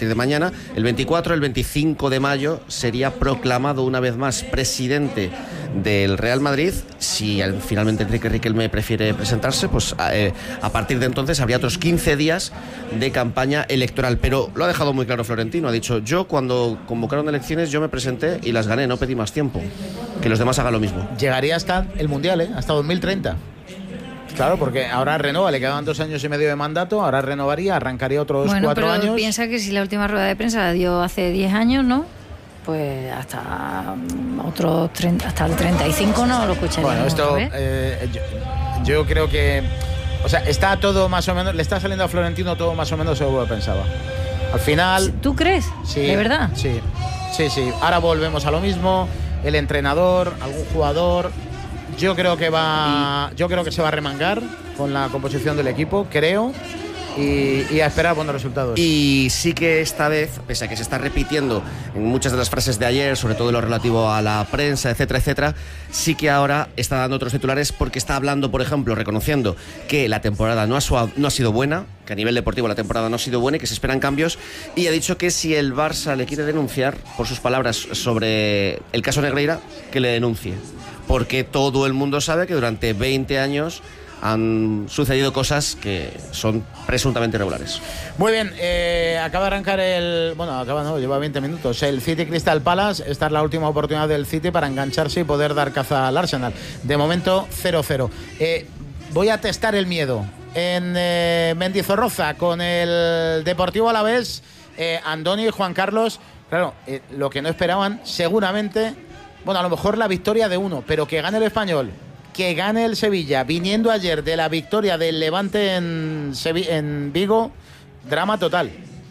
partir de mañana. El 24, el 25 de mayo sería proclamado una vez más presidente del Real Madrid. Si finalmente Enrique Riquelme prefiere presentarse, pues a partir de entonces habría otros 15 días de campaña electoral. Pero lo ha dejado muy claro Florentino, ha dicho: yo cuando convocaron elecciones yo me presenté y las gané, no pedí más tiempo, que los demás hagan lo mismo. Llegaría hasta el Mundial, hasta 2030. Claro, porque ahora renova, le quedaban 2 años y medio de mandato, ahora renovaría, arrancaría otros 4 años. Piensa que si la última rueda de prensa la dio hace 10 años, ¿no? Pues hasta otros 30, hasta el 35 no lo escucharíamos. Bueno, esto yo creo que, o sea, está todo más o menos, le está saliendo a Florentino todo más o menos según lo pensaba. Al final. ¿Tú crees? Sí. ¿De verdad? Sí. Ahora volvemos a lo mismo. El entrenador, algún jugador. Yo creo que se va a remangar con la composición del equipo, creo. Y a esperar buenos resultados. Y sí que esta vez, pese a que se está repitiendo en muchas de las frases de ayer, sobre todo en lo relativo a la prensa, etcétera, etcétera, sí que ahora está dando otros titulares, porque está hablando, por ejemplo, reconociendo que la temporada no ha sido buena, que a nivel deportivo la temporada no ha sido buena y que se esperan cambios, y ha dicho que si el Barça le quiere denunciar, por sus palabras, sobre el caso Negreira, que le denuncie, porque todo el mundo sabe que durante 20 años han sucedido cosas que son presuntamente irregulares. Muy bien, acaba de arrancar lleva 20 minutos. El City Crystal Palace, esta es la última oportunidad del City para engancharse y poder dar caza al Arsenal. De momento, 0-0. Voy a testar el miedo. En Mendizorroza, con el Deportivo Alavés, Andoni y Juan Carlos, claro, lo que no esperaban, seguramente, a lo mejor la victoria de uno, pero que gane el Español, que gane el Sevilla, viniendo ayer de la victoria del Levante en Vigo, drama total.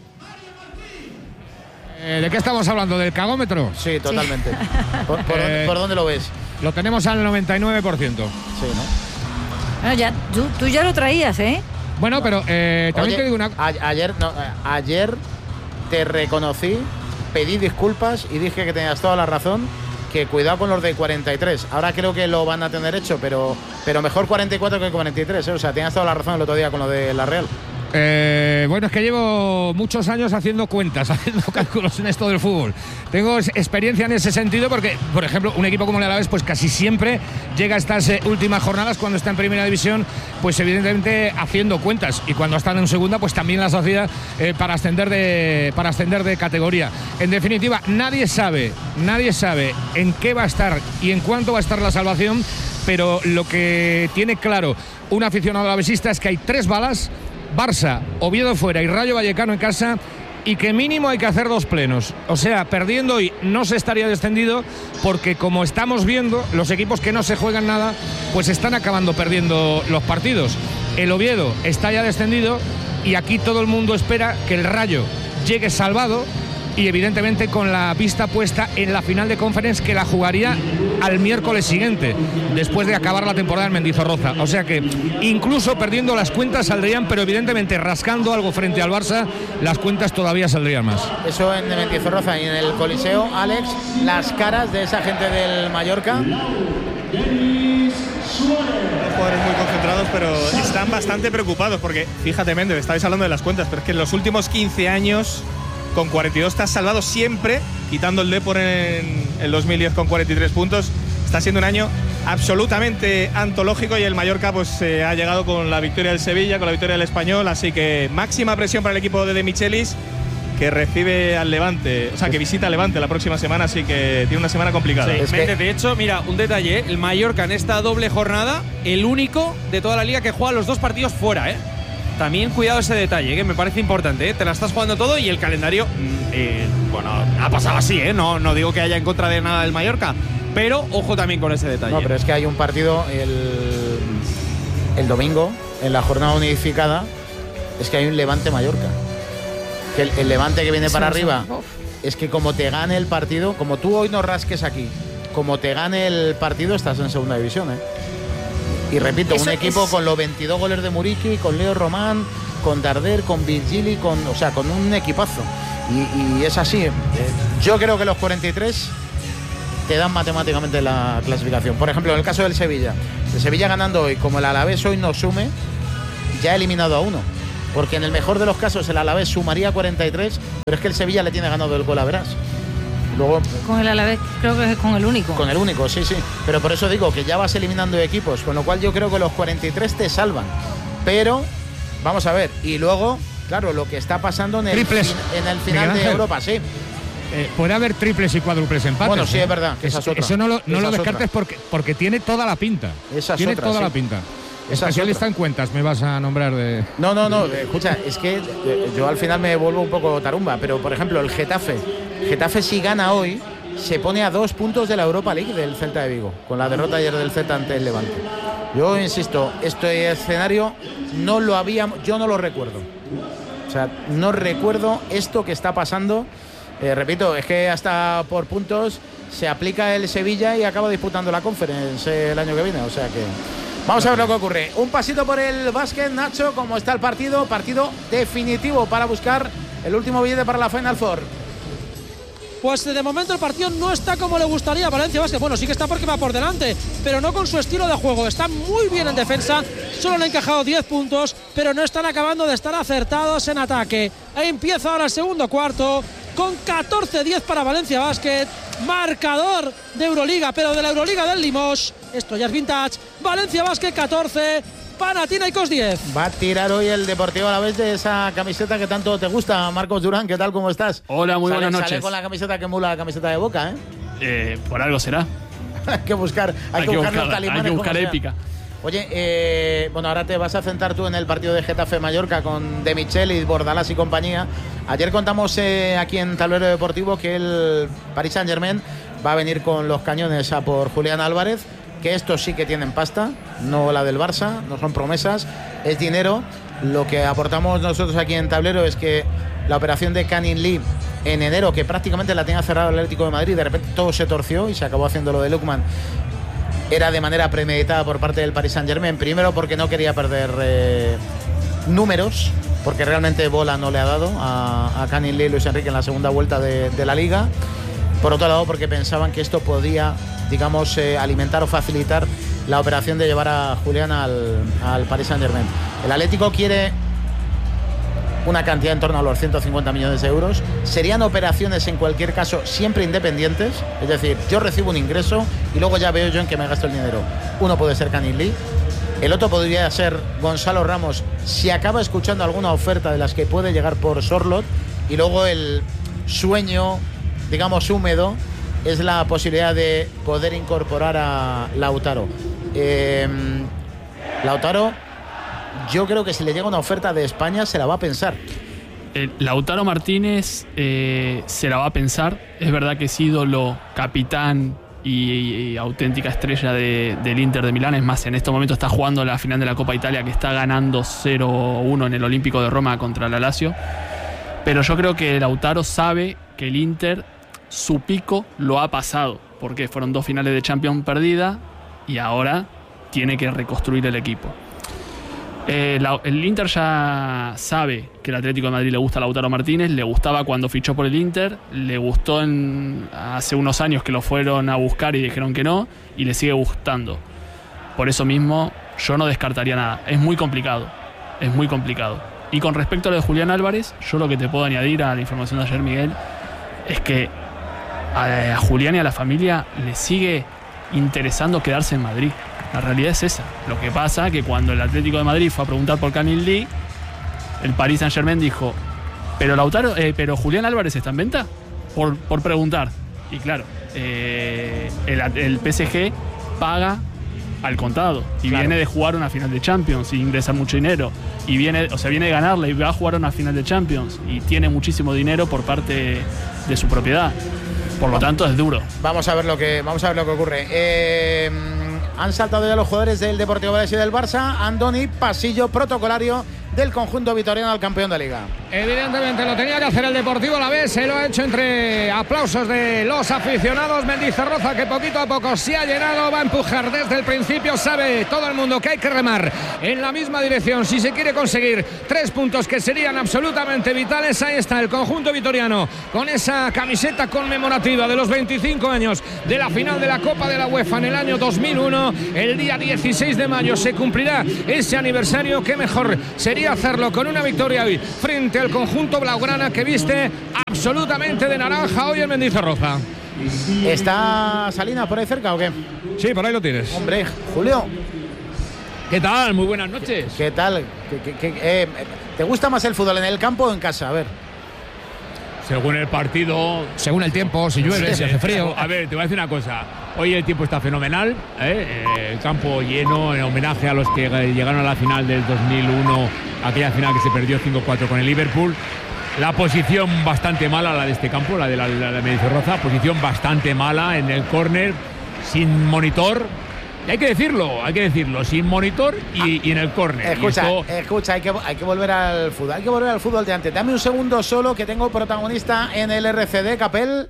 ¿De qué estamos hablando? ¿Del cagómetro? Sí, totalmente. Sí. ¿Por dónde lo ves? Lo tenemos al 99%. Sí, ¿no? Bueno, ya, tú ya lo traías, ¿eh? Bueno, pero también te digo una... Ayer te reconocí, pedí disculpas y dije que tenías toda la razón, que cuidado con los de 43. Ahora creo que lo van a tener hecho, pero mejor 44 que 43, ¿eh? O sea, tenías toda la razón el otro día con lo de la Real. Bueno, es que llevo muchos años haciendo cuentas, haciendo cálculos en esto del fútbol. Tengo experiencia en ese sentido porque, por ejemplo, un equipo como el Alavés, pues casi siempre llega a estas últimas jornadas cuando está en primera división, pues evidentemente haciendo cuentas, y cuando están en segunda, pues también las hacía para ascender de categoría. En definitiva, nadie sabe en qué va a estar y en cuánto va a estar la salvación, pero lo que tiene claro un aficionado alavesista es que hay 3 balas: Barça, Oviedo fuera y Rayo Vallecano en casa, y que mínimo hay que hacer 2 plenos. O sea, perdiendo hoy no se estaría descendido, porque como estamos viendo, los equipos que no se juegan nada, pues están acabando perdiendo los partidos. El Oviedo está ya descendido y aquí todo el mundo espera que el Rayo llegue salvado, y evidentemente con la vista puesta en la final de Conference, que la jugaría al miércoles siguiente, después de acabar la temporada en Mendizorroza. O sea que incluso perdiendo las cuentas saldrían, pero evidentemente rascando algo frente al Barça, las cuentas todavía saldrían más. Eso en Mendizorroza. Y en el Coliseo, Alex, las caras de esa gente del Mallorca. Jugadores muy concentrados, pero están bastante preocupados, porque fíjate, Méndez, estáis hablando de las cuentas, pero es que en los últimos 15 años con 42 te has salvado siempre, quitando el Depor en el 2010 con 43 puntos. Está siendo un año absolutamente antológico, y el Mallorca pues ha llegado con la victoria del Sevilla, con la victoria del Español, así que máxima presión para el equipo de Michelis, que recibe al Levante, o sea, que visita al Levante la próxima semana, así que tiene una semana complicada. Sí, Méndez, de hecho, mira, un detalle, el Mallorca en esta doble jornada, el único de toda la liga que juega los 2 partidos fuera, ¿eh? También cuidado ese detalle, que me parece importante, ¿eh? Te la estás jugando todo, y el calendario, ha pasado así, ¿eh? No digo que haya en contra de nada del Mallorca, pero ojo también con ese detalle. No, pero es que hay un partido el domingo, en la jornada unificada, es que hay un Levante-Mallorca. Que el Levante que viene para arriba, es que como te gane el partido, como tú hoy no rasques aquí, como te gane el partido, estás en segunda división, ¿eh? Y repito, un equipo con los 22 goles de Muriqui, con Leo Román, con Darder, con Virgili, con un equipazo. Y es así. Yo creo que los 43 te dan matemáticamente la clasificación. Por ejemplo, en el caso del Sevilla. El Sevilla ganando hoy, como el Alavés hoy no sume, ya ha eliminado a uno. porque en el mejor de los casos el Alavés sumaría 43, pero es que el Sevilla le tiene ganado el gol a verás. Luego, con el Alavés creo que es con el único. Con el único, sí. Pero por eso digo que ya vas eliminando equipos, con lo cual yo creo que los 43 te salvan. Pero, vamos a ver, y luego, claro, lo que está pasando en el final de Europa, sí. Puede haber triples y cuádruples empates. Bueno, sí, es verdad. Eso no lo descartes porque tiene toda la pinta. Tiene toda la pinta. Especialista en cuentas me vas a nombrar de... No, escucha, es que yo al final me vuelvo un poco tarumba, pero por ejemplo el Getafe si gana hoy se pone a 2 puntos de la Europa League del Celta de Vigo, con la derrota ayer del Celta ante el Levante. Yo insisto, este escenario yo no lo recuerdo. O sea, no recuerdo esto que está pasando. Repito, es que hasta por puntos se aplica el Sevilla y acaba disputando la Conference el año que viene, o sea que... Vamos a ver lo que ocurre. Un pasito por el básquet, Nacho, como está el partido definitivo para buscar el último billete para la Final Four. Pues de momento el partido no está como le gustaría a Valencia Basket. Bueno, sí que está porque va por delante, pero no con su estilo de juego. Está muy bien en defensa, solo le han encajado 10 puntos, pero no están acabando de estar acertados en ataque. Ahí empieza ahora el segundo cuarto, con 14-10 para Valencia Basket. Marcador de Euroliga, pero de la Euroliga del Limos. Esto ya es vintage. Valencia Basket 14, Panathinaikos 10. Va a tirar hoy el Deportivo Alavés de esa camiseta que tanto te gusta. Marcos Durán, ¿qué tal? ¿Cómo estás? Hola, muy buenas noches. Sale con la camiseta que emula la camiseta de Boca, ¿eh? Por algo será. hay que buscar los talimanes. Hay que buscar épica. Oye, bueno, ahora te vas a centrar tú en el partido de Getafe-Mallorca con De Michelis, Bordalás y compañía. Ayer contamos aquí en Tablero Deportivo que el Paris Saint-Germain va a venir con los cañones a por Julián Álvarez, que estos sí que tienen pasta, no la del Barça, no son promesas, es dinero. Lo que aportamos nosotros aquí en Tablero es que la operación de Canning Lee en enero, que prácticamente la tenía cerrada el Atlético de Madrid, de repente todo se torció y se acabó haciendo lo de Lookman, era de manera premeditada por parte del Paris Saint-Germain. Primero porque no quería perder números, porque realmente bola no le ha dado a Canning Lee y Luis Enrique en la segunda vuelta de la Liga. Por otro lado, porque pensaban que esto podía, digamos, alimentar o facilitar la operación de llevar a Julián al Paris Saint-Germain. El Atlético quiere una cantidad en torno a los 150 millones de euros. Serían operaciones en cualquier caso siempre independientes, es decir, yo recibo un ingreso y luego ya veo yo en qué me gasto el dinero. Uno puede ser Canning Lee, el otro podría ser Gonzalo Ramos si acaba escuchando alguna oferta de las que puede llegar por Sorlot, y luego el sueño, digamos, húmedo es la posibilidad de poder incorporar a Lautaro. Lautaro, yo creo que si le llega una oferta de España se la va a pensar. Lautaro Martínez se la va a pensar. Es verdad que es ídolo, capitán y auténtica estrella del Inter de Milán. Es más, en este momento está jugando la final de la Copa Italia, que está ganando 0-1 en el Olímpico de Roma contra la Lazio. Pero yo creo que Lautaro sabe que el Inter, su pico lo ha pasado, porque fueron 2 finales de Champions perdidas y ahora tiene que reconstruir el equipo. El Inter ya sabe que el Atlético de Madrid le gusta a Lautaro Martínez, le gustaba cuando fichó por el Inter, le gustó hace unos años que lo fueron a buscar y dijeron que no, y le sigue gustando. Por eso mismo yo no descartaría nada. Es muy complicado. Y con respecto a lo de Julián Álvarez, yo lo que te puedo añadir a la información de ayer, Miguel, es que a Julián y a la familia le sigue interesando quedarse en Madrid. La realidad es esa. Lo que pasa es que cuando el Atlético de Madrid fue a preguntar por Canning Lee, el Paris Saint-Germain dijo, pero Julián Álvarez está en venta, por preguntar. Y claro, el PSG paga al contado y claro, viene de jugar una final de Champions y ingresar mucho dinero, y viene de ganarla y va a jugar una final de Champions y tiene muchísimo dinero por parte de su propiedad. Por lo tanto es duro. Vamos a ver lo que ocurre. Han saltado ya los jugadores del Deportivo Alavés y del Barça. Andoni, pasillo protocolario del conjunto vitoriano al campeón de Liga. Evidentemente lo tenía que hacer el Deportivo Alavés, se lo ha hecho entre aplausos de los aficionados. Mendizorroza, que poquito a poco se ha llenado, va a empujar desde el principio. Sabe todo el mundo que hay que remar en la misma dirección si se quiere conseguir 3 puntos que serían absolutamente vitales. Ahí está el conjunto vitoriano con esa camiseta conmemorativa de los 25 años de la final de la Copa de la UEFA en el año 2001. El día 16 de mayo se cumplirá ese aniversario. Qué mejor sería hacerlo con una victoria hoy frente al conjunto blaugrana, que viste absolutamente de naranja hoy en Mendizorroza. ¿Está Salinas por ahí cerca o qué? Sí, por ahí lo tienes. Hombre, Julio. ¿Qué tal? Muy buenas noches. ¿Qué tal? ¿Te gusta más el fútbol en el campo o en casa? A ver. Según el partido. Según el tiempo, si llueve, si hace frío. A ver, te voy a decir una cosa. Hoy el tiempo está fenomenal, el campo lleno, en homenaje a los que llegaron a la final del 2001, aquella final que se perdió 5-4 con el Liverpool. La posición bastante mala, la de este campo, la de Mendizorroza, posición bastante mala en el córner, sin monitor. Y hay que decirlo, sin monitor y en el córner. Escucha, hay que volver al fútbol, de antes. Dame un segundo solo, que tengo protagonista en el RCD, Capel.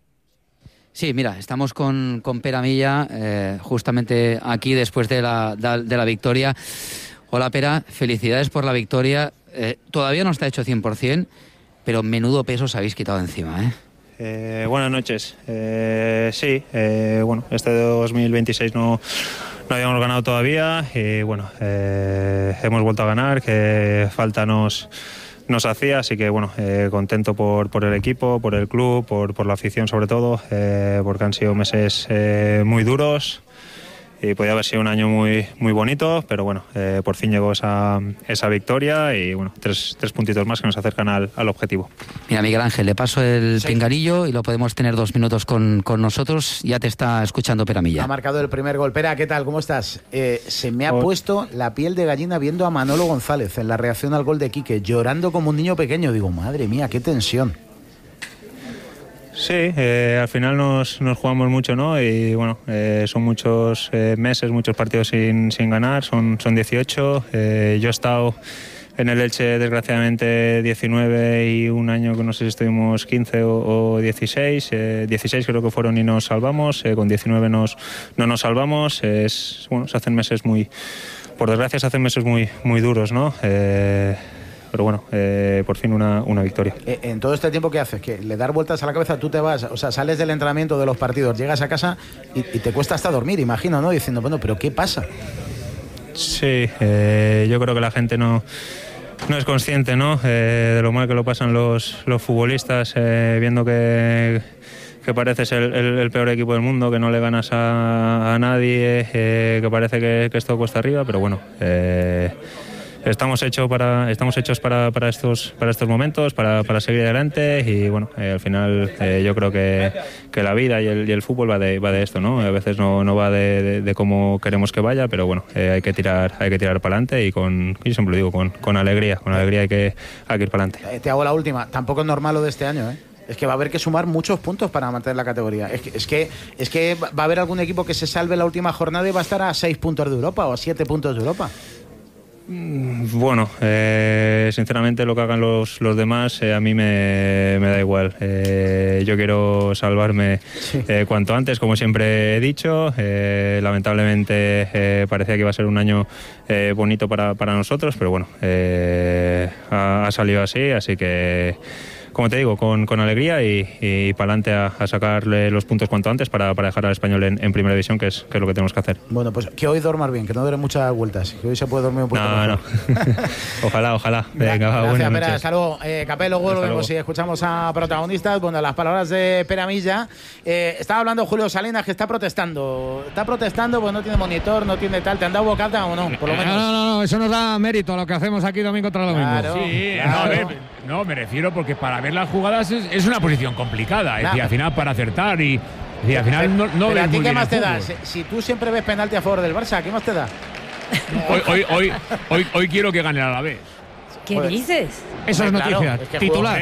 Sí, mira, estamos con Pera Milla, justamente aquí después de la victoria. Hola, Pera, felicidades por la victoria. Todavía no está hecho 100%, pero menudo peso os habéis quitado encima, ¿eh? Buenas noches. Sí, bueno, este 2026 no habíamos ganado todavía y bueno, hemos vuelto a ganar, que falta nos hacía, así que bueno, contento por el equipo, por el club, por la afición sobre todo, porque han sido meses muy duros y podía haber sido un año muy bonito, pero bueno, por fin llegó esa victoria y bueno, tres puntitos más que nos acercan al objetivo. Mira, Miguel Ángel, le paso el pinganillo y lo podemos tener 2 minutos con nosotros. Ya te está escuchando Pera Milla. Ha marcado el primer gol. Pera, ¿qué tal? ¿Cómo estás? Se me ha puesto la piel de gallina viendo a Manolo González en la reacción al gol de Quique, llorando como un niño pequeño. Digo, madre mía, qué tensión. Sí, al final nos jugamos mucho, ¿no? Y bueno, son muchos meses, muchos partidos sin ganar, son 18. Yo he estado en el Elche, desgraciadamente, 19 y un año que no sé si estuvimos 15 o 16. 16 creo que fueron y nos salvamos, con 19 no nos salvamos. Bueno, se hacen meses por desgracia se hacen meses muy duros, ¿no? Pero bueno, por fin una victoria. En todo este tiempo, ¿qué haces? ¿Que le dar vueltas a la cabeza? Tú te vas, o sea, sales del entrenamiento, de los partidos, llegas a casa y te cuesta hasta dormir, imagino, ¿no? Diciendo, bueno, ¿pero qué pasa? Sí, yo creo que la gente no es consciente, ¿no? De lo mal que lo pasan los futbolistas, viendo que pareces el peor equipo del mundo, que no le ganas a nadie, que parece que esto cuesta arriba, pero bueno, estamos hechos para estos momentos, para seguir adelante y bueno, al final yo creo que la vida y el fútbol va de esto, ¿no? A veces no va de cómo queremos que vaya, pero bueno, hay que tirar para adelante y yo siempre lo digo, con alegría hay que ir para adelante. Te hago la última, tampoco es normal lo de este año, ¿eh? Es que va a haber que sumar muchos puntos para mantener la categoría. Es que va a haber algún equipo que se salve la última jornada y va a estar a 6 puntos de Europa o a 7 puntos de Europa. Bueno, sinceramente lo que hagan los demás a mí me da igual. Yo quiero salvarme cuanto antes, como siempre he dicho. Lamentablemente parecía que iba a ser un año bonito para nosotros, pero bueno, ha salido así que, como te digo, con alegría y para adelante a sacarle los puntos cuanto antes para dejar al Español en primera división, que es lo que tenemos que hacer. Bueno, pues que hoy duermas bien, que no dure muchas vueltas, que hoy se puede dormir un poquito. No. Ojalá. Venga, gracias, buenas Pera. noches. Hasta luego. Capel, luego lo vemos y escuchamos a protagonistas. Bueno, las palabras de Pera Milla. Estaba hablando Julio Salinas, que está protestando. Pues no tiene monitor, no tiene tal. ¿Te han dado bocata o no? Por lo menos. No, eso nos da mérito a lo que hacemos aquí domingo tras domingo. Claro, Sí, claro. No, me refiero porque para ver las jugadas es una posición complicada. Es decir, al final para acertar y al final no pero ves ¿a ti muy qué bien más el te da? fútbol. Si tú siempre ves penalti a favor del Barça, ¿qué más te da? Hoy quiero que gane el Alavés. ¿Qué dices? Eso es Claro, noticia. es que Titular.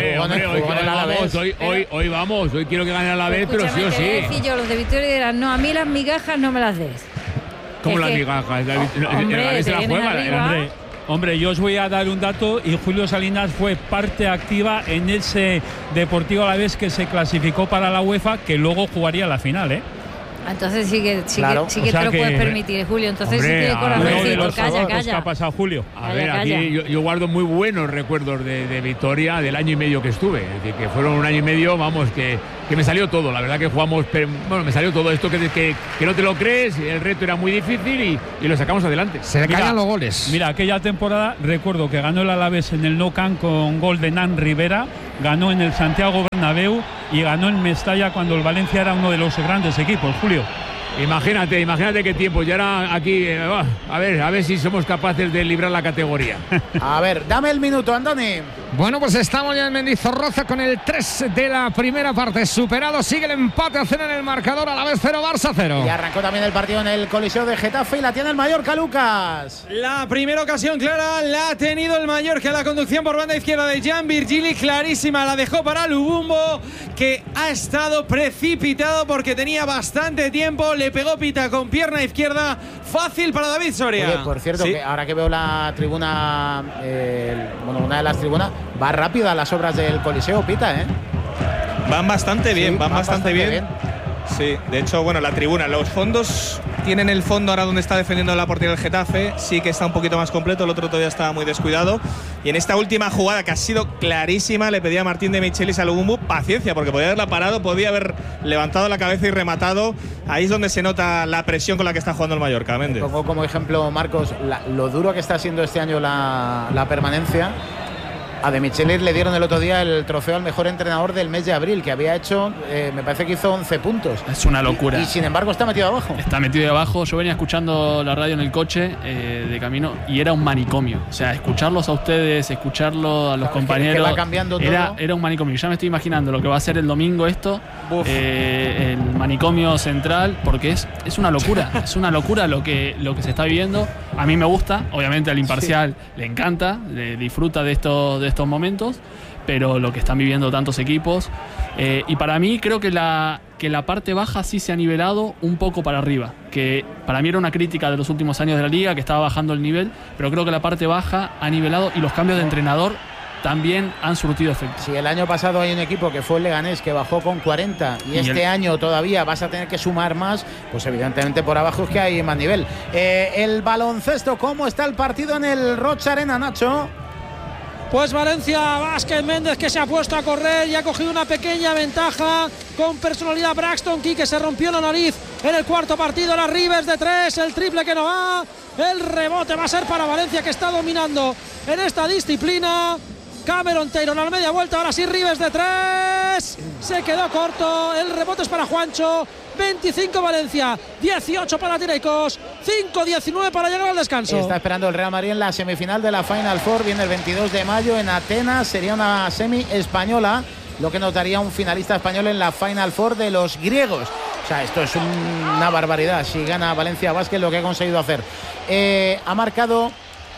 Hoy quiero que gane el Alavés, pero sí o Escúchame, te voy a sí. decir yo, los de Victoria dirán, no, a mí las migajas no me las des. ¿Cómo Es las que- migajas? El Hombre, Alavés se te la vienes juega. arriba. Hombre, yo os voy a dar un dato y Julio Salinas fue parte activa en ese Deportivo Alavés que se clasificó para la UEFA, que luego jugaría la final, ¿eh? Entonces sí que O sea te lo puedes permitir, Julio. Entonces hombre, sí tiene corazoncito. Calla. ¿Qué ha pasado, Julio? A ver, aquí yo guardo muy buenos recuerdos de Vitoria del año y medio que estuve. Es decir, que fueron un año y medio, vamos, que me salió todo. La verdad que jugamos, bueno, me salió todo esto que no te lo crees. El reto era muy difícil y lo sacamos adelante. Se le caían los goles. Mira, aquella temporada recuerdo que ganó el Alavés en el Nou Camp con gol de Nan Rivera, ganó en el Santiago Bernabéu y ganó en Mestalla cuando el Valencia era uno de los grandes equipos, Julio. Imagínate qué tiempo. Ya era aquí, a ver si somos capaces de librar la categoría. A ver, dame el minuto, Andoni. Bueno, pues estamos ya en Mendizorroza con el 3 de la primera parte superado. Sigue el empate a 0 en el marcador, Alavés 0, Barça 0. Y arrancó también el partido en el Coliseo de Getafe y la tiene el Mallorca, Lucas. La primera ocasión clara la ha tenido el Mallorca. La conducción por banda izquierda de Jan Virgili, clarísima, la dejó para Lubumbo, que ha estado precipitado porque tenía bastante tiempo. Le pegó Pita con pierna izquierda, fácil para David Soria. Oye, por cierto, ¿sí? Que ahora que veo la tribuna, una de las tribunas, va rápido a las obras del Coliseo, Pita, ¿eh? Van bastante bien, Sí, van bastante bien. Sí, de hecho, bueno, la tribuna, los fondos tienen el fondo ahora donde está defendiendo la portería del Getafe, sí que está un poquito más completo, el otro todavía estaba muy descuidado. Y en esta última jugada que ha sido clarísima, le pedía a Martín de Michelis a Lubumbo paciencia, porque podía haberla parado, podía haber levantado la cabeza y rematado. Ahí es donde se nota la presión con la que está jugando el Mallorca, Méndez. Pongo como ejemplo, Marcos, lo duro que está siendo este año la permanencia. A De Michelis le dieron el otro día el trofeo al mejor entrenador del mes de abril, que había hecho, me parece que hizo 11 puntos. Es una locura. Y sin embargo está metido abajo. Está metido ahí abajo. Yo venía escuchando la radio en el coche de camino y era un manicomio. O sea, escucharlos a ustedes, escucharlo a los compañeros. Que va cambiando todo. Era un manicomio. Ya me estoy imaginando lo que va a ser el domingo esto. El manicomio central, porque es una locura. Es una locura lo que se está viviendo. A mí me gusta, obviamente al imparcial le encanta, disfruta de estos momentos, pero lo que están viviendo tantos equipos, y para mí creo que la parte baja sí se ha nivelado un poco para arriba, que para mí era una crítica de los últimos años de la liga, que estaba bajando el nivel, pero creo que la parte baja ha nivelado y los cambios de entrenador también han surtido efecto. Si el año pasado hay un equipo que fue el Leganés que bajó con 40 y este año todavía vas a tener que sumar más, pues evidentemente por abajo es que hay más nivel. El baloncesto, ¿cómo está el partido en el Rocha Arena, Nacho? Pues Valencia Vázquez Méndez, que se ha puesto a correr y ha cogido una pequeña ventaja con personalidad. Braxton Key, que se rompió la nariz en el cuarto partido. Las Rivers de 3, el triple que no va. El rebote va a ser para Valencia, que está dominando en esta disciplina. Cameron Taylor a la media vuelta, ahora sí Rivers de 3, se quedó corto, el rebote es para Juancho. 25 Valencia, 18 para Tiraicos, 5-19 para llegar al descanso. Está esperando el Real Madrid en la semifinal de la Final Four, viene el 22 de mayo en Atenas, sería una semi española, lo que nos daría un finalista español en la Final Four de los griegos. O sea, esto es una barbaridad si gana Valencia Vázquez lo que ha conseguido hacer. Ha marcado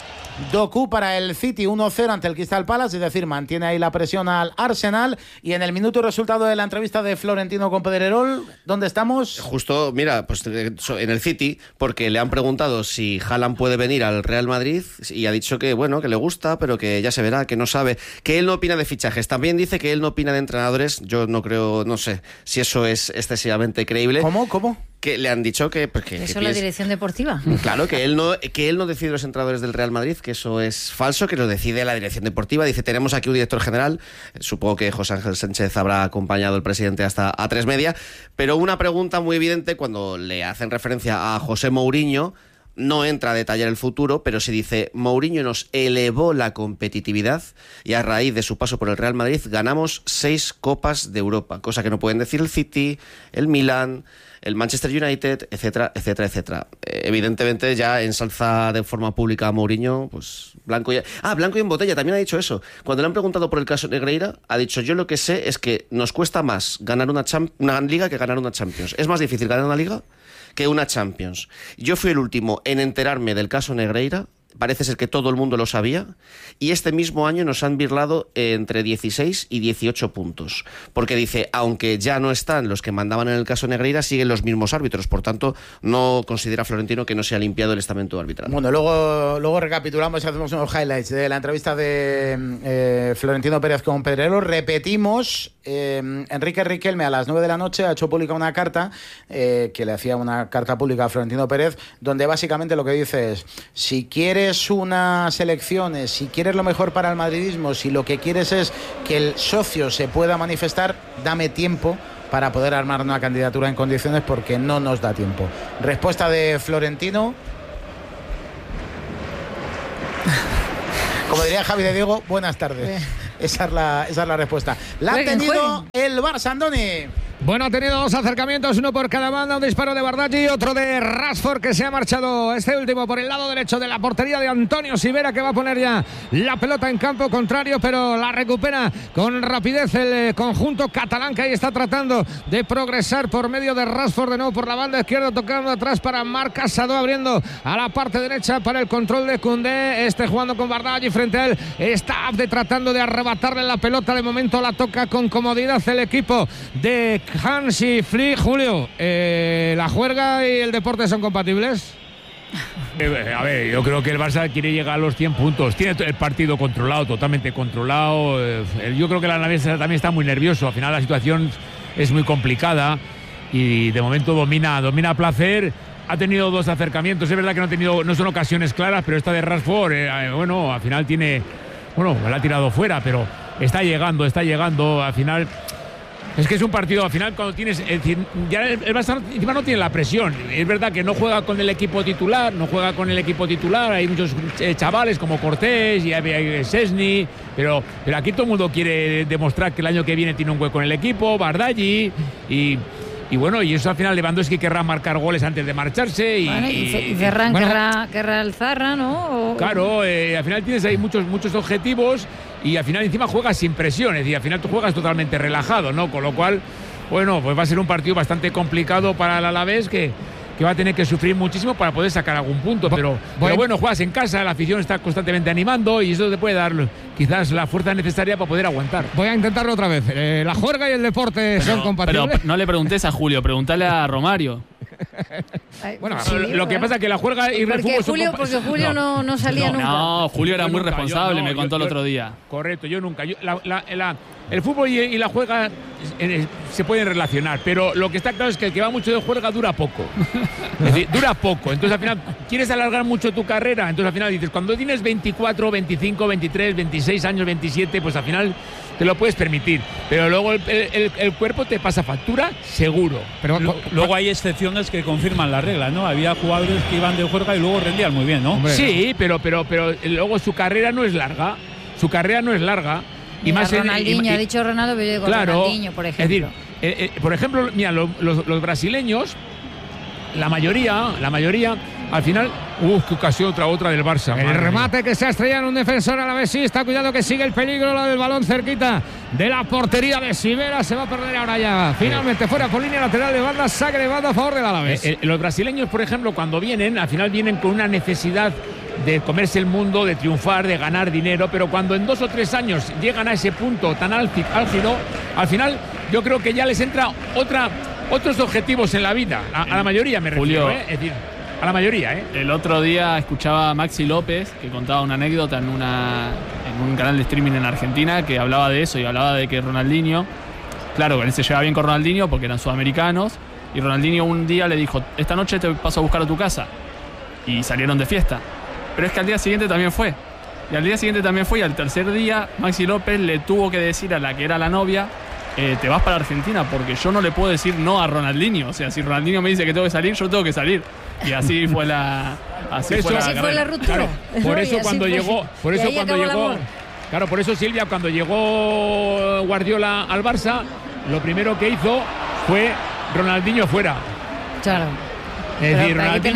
Doku para el City 1-0 ante el Crystal Palace, es decir, mantiene ahí la presión al Arsenal. Y en el minuto y resultado de la entrevista de Florentino con Pedrerol, ¿dónde estamos? Justo, mira, pues en el City, porque le han preguntado si Haaland puede venir al Real Madrid y ha dicho que, bueno, que le gusta, pero que ya se verá, que no sabe, que él no opina de fichajes. También dice que él no opina de entrenadores. Yo no creo, no sé si eso es excesivamente creíble. ¿Cómo? Que le han dicho que eso es la dirección deportiva. Claro, que él no decide los entrenadores del Real Madrid, que eso es falso, que lo decide la dirección deportiva. Dice, tenemos aquí un director general, supongo que José Ángel Sánchez habrá acompañado al presidente hasta A3 Media, pero una pregunta muy evidente cuando le hacen referencia a José Mourinho. No entra a detallar el futuro, pero se dice, Mourinho nos elevó la competitividad y a raíz de su paso por el Real Madrid ganamos 6 Copas de Europa, cosa que no pueden decir el City, el Milan, el Manchester United, etcétera, etcétera, etcétera. Evidentemente ya ensalza de forma pública a Mourinho, pues blanco y en botella, también ha dicho eso. Cuando le han preguntado por el caso Negreira, ha dicho, yo lo que sé es que nos cuesta más ganar una liga que ganar una Champions. Es más difícil ganar una liga que una Champions. Yo fui el último en enterarme del caso Negreira parece ser que todo el mundo lo sabía, y este mismo año nos han birlado entre 16 y 18 puntos. Porque dice, aunque ya no están los que mandaban en el caso Negreira, siguen los mismos árbitros. Por tanto, no considera Florentino que no se ha limpiado el estamento arbitral. Bueno, luego recapitulamos y hacemos unos highlights de la entrevista de Florentino Pérez con Pedrero. Repetimos, Enrique Riquelme a las 9 de la noche ha hecho pública una carta, que le hacía una carta pública a Florentino Pérez, donde básicamente lo que dice es: si quieres unas elecciones, si quieres lo mejor para el madridismo, si lo que quieres es que el socio se pueda manifestar, dame tiempo para poder armar una candidatura en condiciones, porque no nos da tiempo. Respuesta de Florentino. Como diría Javi de Diego, buenas tardes. Esa es la respuesta. La ha tenido el Barça, Andoni. Bueno, ha tenido dos acercamientos, uno por cada banda, un disparo de Bardaggi y otro de Rashford, que se ha marchado este último por el lado derecho de la portería de Antonio Sivera, que va a poner ya la pelota en campo contrario, pero la recupera con rapidez el conjunto catalán, que ahí está tratando de progresar por medio de Rashford, de nuevo por la banda izquierda, tocando atrás para Marc Casado, abriendo a la parte derecha para el control de Koundé, jugando con Bardaggi frente a él, está tratando de arrebatarle la pelota, de momento la toca con comodidad el equipo de Hansi Flick. Julio, ¿la juerga y el deporte son compatibles? A ver, yo creo que el Barça quiere llegar a los 100 puntos. Tiene el partido controlado, totalmente controlado. Yo creo que el Alavés también está muy nervioso. Al final la situación es muy complicada y de momento domina a placer. Ha tenido dos acercamientos. Es verdad que no son ocasiones claras, pero esta de Rashford, al final la ha tirado fuera, pero está llegando. Al final es que es un partido, al final cuando tienes, es decir, ya el Barça encima no tiene la presión. Es verdad que no juega con el equipo titular, hay muchos chavales como Cortés y hay Szczęsny, pero aquí todo el mundo quiere demostrar que el año que viene tiene un hueco en el equipo, Bardaggi y bueno, y eso al final Lewandowski querrá marcar goles antes de marcharse y Ferran querrá el Zarra, ¿no? Claro, al final tienes ahí muchos objetivos y al final encima juegas sin presión, es decir, al final tú juegas totalmente relajado, ¿no? Con lo cual, bueno, pues va a ser un partido bastante complicado para el Alavés que va a tener que sufrir muchísimo para poder sacar algún punto, pero bueno, juegas en casa, la afición está constantemente animando y eso te puede dar quizás la fuerza necesaria para poder aguantar. Voy a intentarlo otra vez. La juerga y el deporte son compatibles. Pero no le preguntes a Julio, preguntale a Romario. Bueno, Sí, lo que pasa es que la juerga y el fútbol son porque Julio no salía nunca. No, Julio era muy responsable, me contó el otro día. Correcto, yo nunca. El fútbol y la juerga se pueden relacionar, pero lo que está claro es que el que va mucho de juerga dura poco. Es decir, dura poco. Entonces al final quieres alargar mucho tu carrera, entonces al final dices, cuando tienes 24, 25, 23, 26 años, 27, pues al final te lo puedes permitir, pero luego el cuerpo te pasa factura seguro. Pero luego hay excepciones que confirman la regla, ¿no? Había jugadores que iban de juerga y luego rendían muy bien, ¿no? Hombre, sí, pero luego su carrera no es larga. Y más Ronaldinho, ha dicho Ronaldo, pero yo digo Ronaldinho, por ejemplo. Es decir, por ejemplo, mira, los brasileños, la mayoría, al final, qué ocasión otra del Barça. El remate que se ha estrellado en un defensor alavesista, cuidado que sigue el peligro, la del balón cerquita de la portería de Sivera, se va a perder ahora ya. Finalmente fuera por línea lateral de banda, saque de banda a favor del Alavés. Los brasileños, por ejemplo, cuando vienen, al final vienen con una necesidad de comerse el mundo, de triunfar, de ganar dinero, pero cuando en 2 o 3 años llegan a ese punto tan álgido, al final yo creo que ya les entra otros objetivos en la vida, a la mayoría me refiero, Julio, es decir, a la mayoría. El otro día escuchaba a Maxi López, que contaba una anécdota en un canal de streaming en Argentina, que hablaba de eso y hablaba de que Ronaldinho, claro, él se llevaba bien con Ronaldinho porque eran sudamericanos, y Ronaldinho un día le dijo, esta noche te paso a buscar a tu casa, y salieron de fiesta. Pero es que al día siguiente también fue. Y al tercer día Maxi López le tuvo que decir a la que era la novia, te vas para Argentina porque yo no le puedo decir no a Ronaldinho. O sea, si Ronaldinho me dice que tengo que salir, yo tengo que salir. Y así fue la ruptura. Claro, por eso cuando llegó, claro, por eso Silvia, cuando llegó Guardiola al Barça, lo primero que hizo fue Ronaldinho fuera. Claro. Es decir,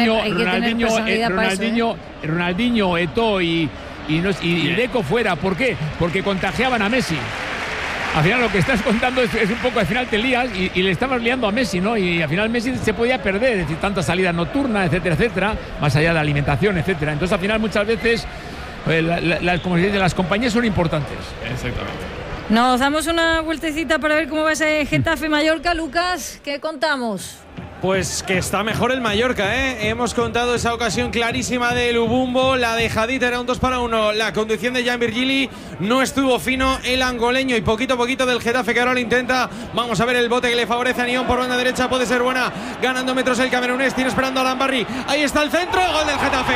Ronaldinho, Eto'o y Deco fuera. ¿Por qué? Porque contagiaban a Messi. al final lo que estás contando es un poco, al final te lías y le estabas liando a Messi, ¿no? Y al final Messi se podía perder, es decir, tantas salidas nocturnas, etcétera, etcétera, más allá de la alimentación, etcétera. Entonces al final muchas veces como se dice, las compañías son importantes. Exactamente. Nos damos una vueltecita para ver cómo va ese Getafe-Mallorca. Lucas, ¿qué contamos? Pues que está mejor el Mallorca, ¿eh? Hemos contado esa ocasión clarísima de Lubumbo, la dejadita era un 2-1, la conducción de Jan Virgili, no estuvo fino el angoleño y poquito a poquito del Getafe que ahora lo intenta. Vamos a ver el bote que le favorece a Nión por banda derecha, puede ser buena, ganando metros el camerunés, tiene esperando a Lambarri, ahí está el centro, gol del Getafe,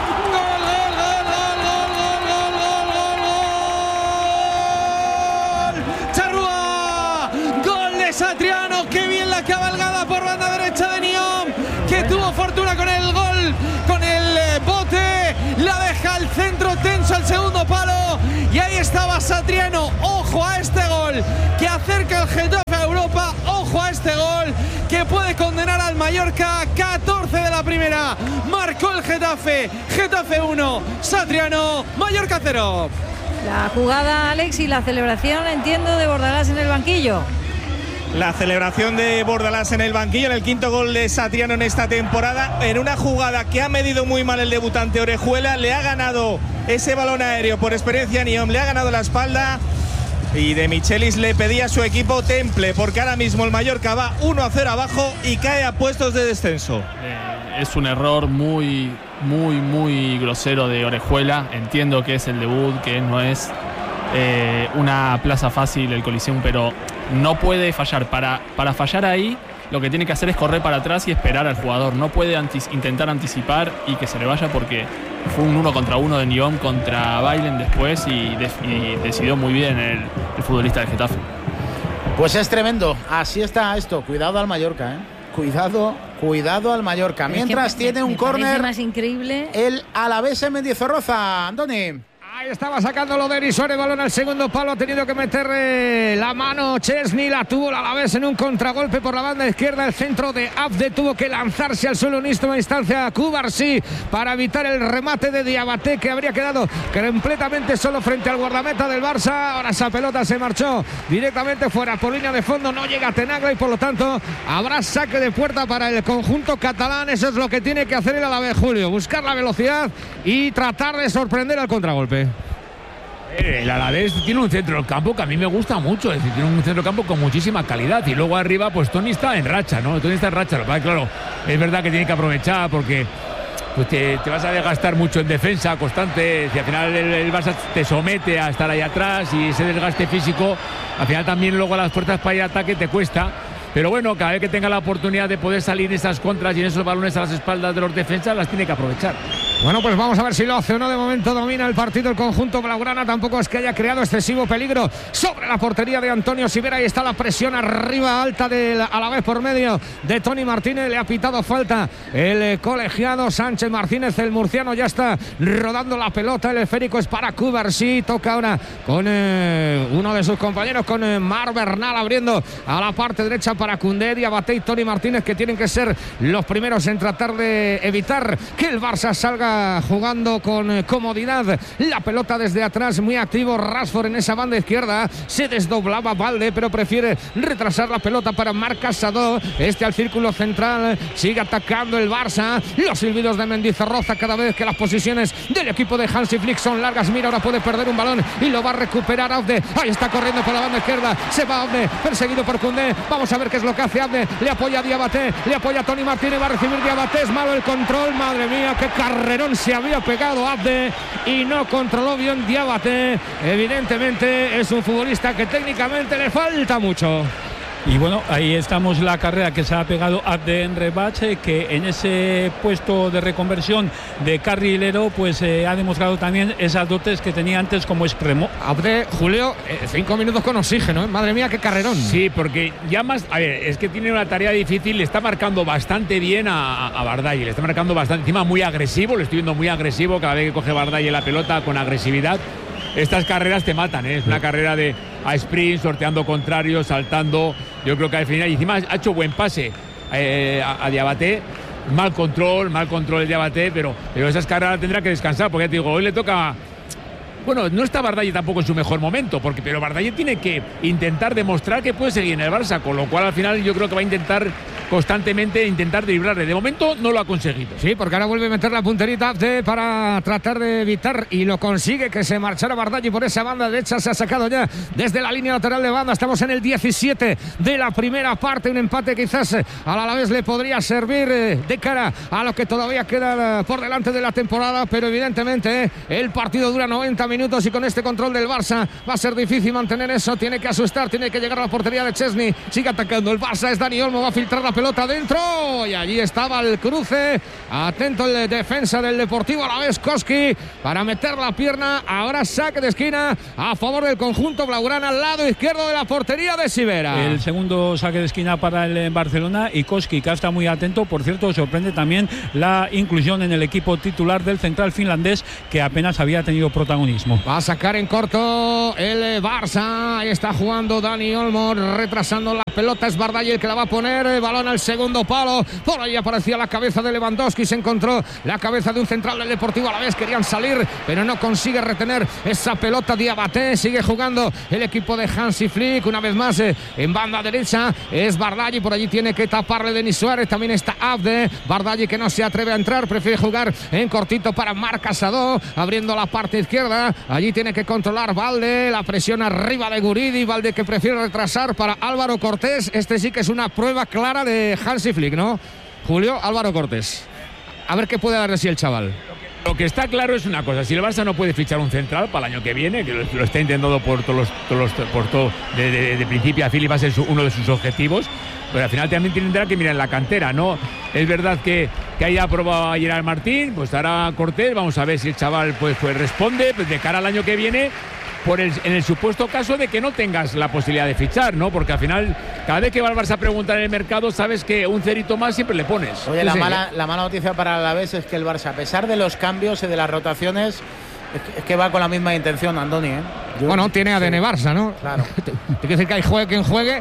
Satriano, qué bien la cabalgada por banda derecha de Nión, que tuvo fortuna con el gol, con el bote, la deja al centro tenso al segundo palo y ahí estaba Satriano. Ojo a este gol que acerca el Getafe a Europa, ojo a este gol que puede condenar al Mallorca. 14 de la primera, marcó el Getafe, Getafe 1, Satriano, Mallorca 0. La jugada, Alex, y la celebración, entiendo, de Bordalás en el banquillo. La celebración de Bordalás en el banquillo en el quinto gol de Satriano en esta temporada, en una jugada que ha medido muy mal el debutante Orejuela, le ha ganado ese balón aéreo por experiencia a Nión, le ha ganado la espalda y De Michelis le pedía a su equipo temple, porque ahora mismo el Mallorca va 1-0 abajo y cae a puestos de descenso. Es un error muy grosero de Orejuela. Entiendo que es el debut, que no es una plaza fácil el Coliseum, pero no puede fallar. Para fallar ahí, lo que tiene que hacer es correr para atrás y esperar al jugador. No puede intentar anticipar y que se le vaya, porque fue un 1 contra 1 de Nión contra Bailen después y decidió muy bien el futbolista del Getafe. Pues es tremendo. Así está esto. Cuidado al Mallorca, ¿eh? Cuidado al Mallorca. Mientras tiene un córner más increíble el Alavés en Mendizorroza. Andoni. Ahí estaba sacándolo de Erisore, balón al segundo palo, ha tenido que meter la mano Chesney, la tuvo el Alavés en un contragolpe por la banda izquierda, el centro de Abde, tuvo que lanzarse al suelo en última instancia a Cubarsí para evitar el remate de Diabaté, que habría quedado completamente solo frente al guardameta del Barça. Ahora esa pelota se marchó directamente fuera por línea de fondo, no llega a Tenagla y por lo tanto habrá saque de puerta para el conjunto catalán. Eso es lo que tiene que hacer el Alavés, Julio, buscar la velocidad y tratar de sorprender al contragolpe. El Alavés tiene un centro del campo que a mí me gusta mucho, es decir, tiene un centro del campo con muchísima calidad y luego arriba pues Tony está en racha, ¿no? Tony está en racha, claro, es verdad que tiene que aprovechar porque pues te vas a desgastar mucho en defensa constante, si al final el Barça te somete a estar ahí atrás y ese desgaste físico, al final también luego a las puertas para ir a ataque te cuesta. Pero bueno, cada vez que tenga la oportunidad de poder salir en esas contras y en esos balones a las espaldas de los defensas, las tiene que aprovechar. Bueno, pues vamos a ver si lo hace o no. De momento domina el partido el conjunto blaugrana. Tampoco es que haya creado excesivo peligro sobre la portería de Antonio Sivera. Ahí está la presión arriba alta del Alavés por medio de Tony Martínez. Le ha pitado falta el colegiado Sánchez Martínez. El murciano ya está rodando la pelota. El esférico es para Cubarsí. Toca ahora con uno de sus compañeros, con Mar Bernal, abriendo a la parte derecha para Koundé, Diabaté y Tony Martínez, que tienen que ser los primeros en tratar de evitar que el Barça salga jugando con comodidad. La pelota desde atrás, muy activo Rashford en esa banda izquierda. Se desdoblaba Valde, pero prefiere retrasar la pelota para Marc Casado. Este al círculo central, sigue atacando el Barça. Los silbidos de Mendizorroza cada vez que las posiciones del equipo de Hansi Flick son largas. Mira, ahora puede perder un balón y lo va a recuperar Abde. Ahí está corriendo por la banda izquierda, se va Abde, perseguido por Koundé. Vamos a ver qué es lo que hace Abde. Le apoya a Diabaté, le apoya a Tony Martínez, va a recibir Diabaté. Es malo el control, madre mía, qué carrerón se había pegado Abde y no controló bien Diabaté. Evidentemente es un futbolista que técnicamente le falta mucho. Y bueno, ahí estamos la carrera que se ha pegado Abde en Rebache, que en ese puesto de reconversión de carrilero pues ha demostrado también esas dotes que tenía antes como extremo. Abde, Julio, 5 minutos con oxígeno, ¿eh? Madre mía, qué carrerón. Sí, porque ya más, a ver, es que tiene una tarea difícil, le está marcando bastante bien a Bardalle, le está marcando bastante, encima muy agresivo, lo estoy viendo muy agresivo cada vez que coge Bardalle la pelota con agresividad. Estas carreras te matan, ¿eh? Es una carrera a sprint, sorteando contrarios, saltando. Yo creo que al final, y encima ha hecho buen pase a Diabaté. Mal control el Diabaté, pero esas carreras tendrá que descansar, porque ya te digo, hoy le toca Bueno, no está Bardalle tampoco en su mejor momento, pero Bardalle tiene que intentar demostrar que puede seguir en el Barça, con lo cual al final yo creo que va a intentar constantemente driblarle. De momento no lo ha conseguido. Sí, porque ahora vuelve a meter la punterita para tratar de evitar, y lo consigue, que se marchara Bardalle por esa banda derecha. Se ha sacado ya desde la línea lateral de banda. Estamos en el 17 de la primera parte. Un empate quizás al Alavés le podría servir de cara a lo que todavía queda por delante de la temporada, pero evidentemente el partido dura 90 minutos y con este control del Barça va a ser difícil mantener eso. Tiene que asustar, tiene que llegar a la portería de Chesney. Sigue atacando el Barça, es Dani Olmo, va a filtrar la pelota dentro y allí estaba el cruce. Atento el defensa del Deportivo Alavés, Koski, para meter la pierna. Ahora saque de esquina a favor del conjunto blaugrana, al lado izquierdo de la portería de Sivera. El segundo saque de esquina para el Barcelona, y Koski, que está muy atento. Por cierto, sorprende también la inclusión en el equipo titular del central finlandés, que apenas había tenido protagonismo. Va a sacar en corto el Barça. Ahí está jugando Dani Olmo, retrasando la pelota. Es Bardalle el que la va a poner. El balón al segundo palo. Por ahí aparecía la cabeza de Lewandowski. Se encontró la cabeza de un central del Deportivo Alavés. Querían salir, pero no consigue retener esa pelota. Diabaté. Sigue jugando el equipo de Hansi Flick. Una vez más en banda derecha es Bardalle. Por allí tiene que taparle Denis Suárez. También está Abde. Bardalle, que no se atreve a entrar. Prefiere jugar en cortito para Marc Casado, abriendo la parte izquierda. Allí tiene que controlar Valde. La presión arriba de Guridi. Valde, que prefiere retrasar para Álvaro Cortés. Este sí que es una prueba clara de Hansi Flick, ¿no, Julio? Todo Cortés. A ver qué puede dar de sí el chaval. Lo que está claro es una cosa: si el Barça no puede fichar un central para el año que viene, que lo está intentando por todo de principio a fin, y va a ser uno de sus objetivos, pero al final también tendrá que mirar en la cantera, ¿no? Es verdad que haya probado a Gerard Martín, pues ahora Cortés, vamos a ver si el chaval pues responde de cara al año que viene. En el supuesto caso de que no tengas la posibilidad de fichar, ¿no? Porque al final, cada vez que va el Barça a preguntar en el mercado, sabes que un cerito más siempre le pones. Oye, la mala noticia para el Alavés es que el Barça, a pesar de los cambios y de las rotaciones, es que va con la misma intención, Andoni, ¿eh? Bueno, tiene ADN Barça, ¿no? Claro. Tiene que decir que hay quien juegue.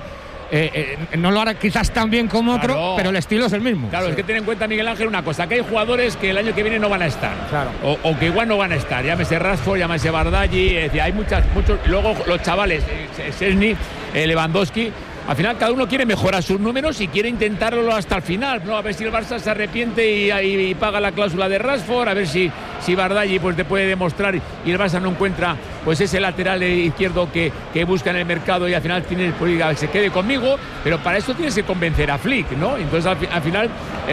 No lo hará quizás tan bien como otro, claro, pero el estilo es el mismo. Claro, sí. Es que ten en cuenta, Miguel Ángel, una cosa: que hay jugadores que el año que viene no van a estar, claro, o que igual no van a estar. Llámese Rashford, llámese Bardalle, hay muchos. Luego los chavales, Szczęsny, Lewandowski. Al final cada uno quiere mejorar sus números y quiere intentarlo hasta el final, ¿no? A ver si el Barça se arrepiente y paga la cláusula de Rashford, a ver si Bardalle pues te puede demostrar y el Barça no encuentra pues ese lateral izquierdo que busca en el mercado, y al final tienes pues, se quede conmigo, pero para eso tienes que convencer a Flick, ¿no? Entonces al final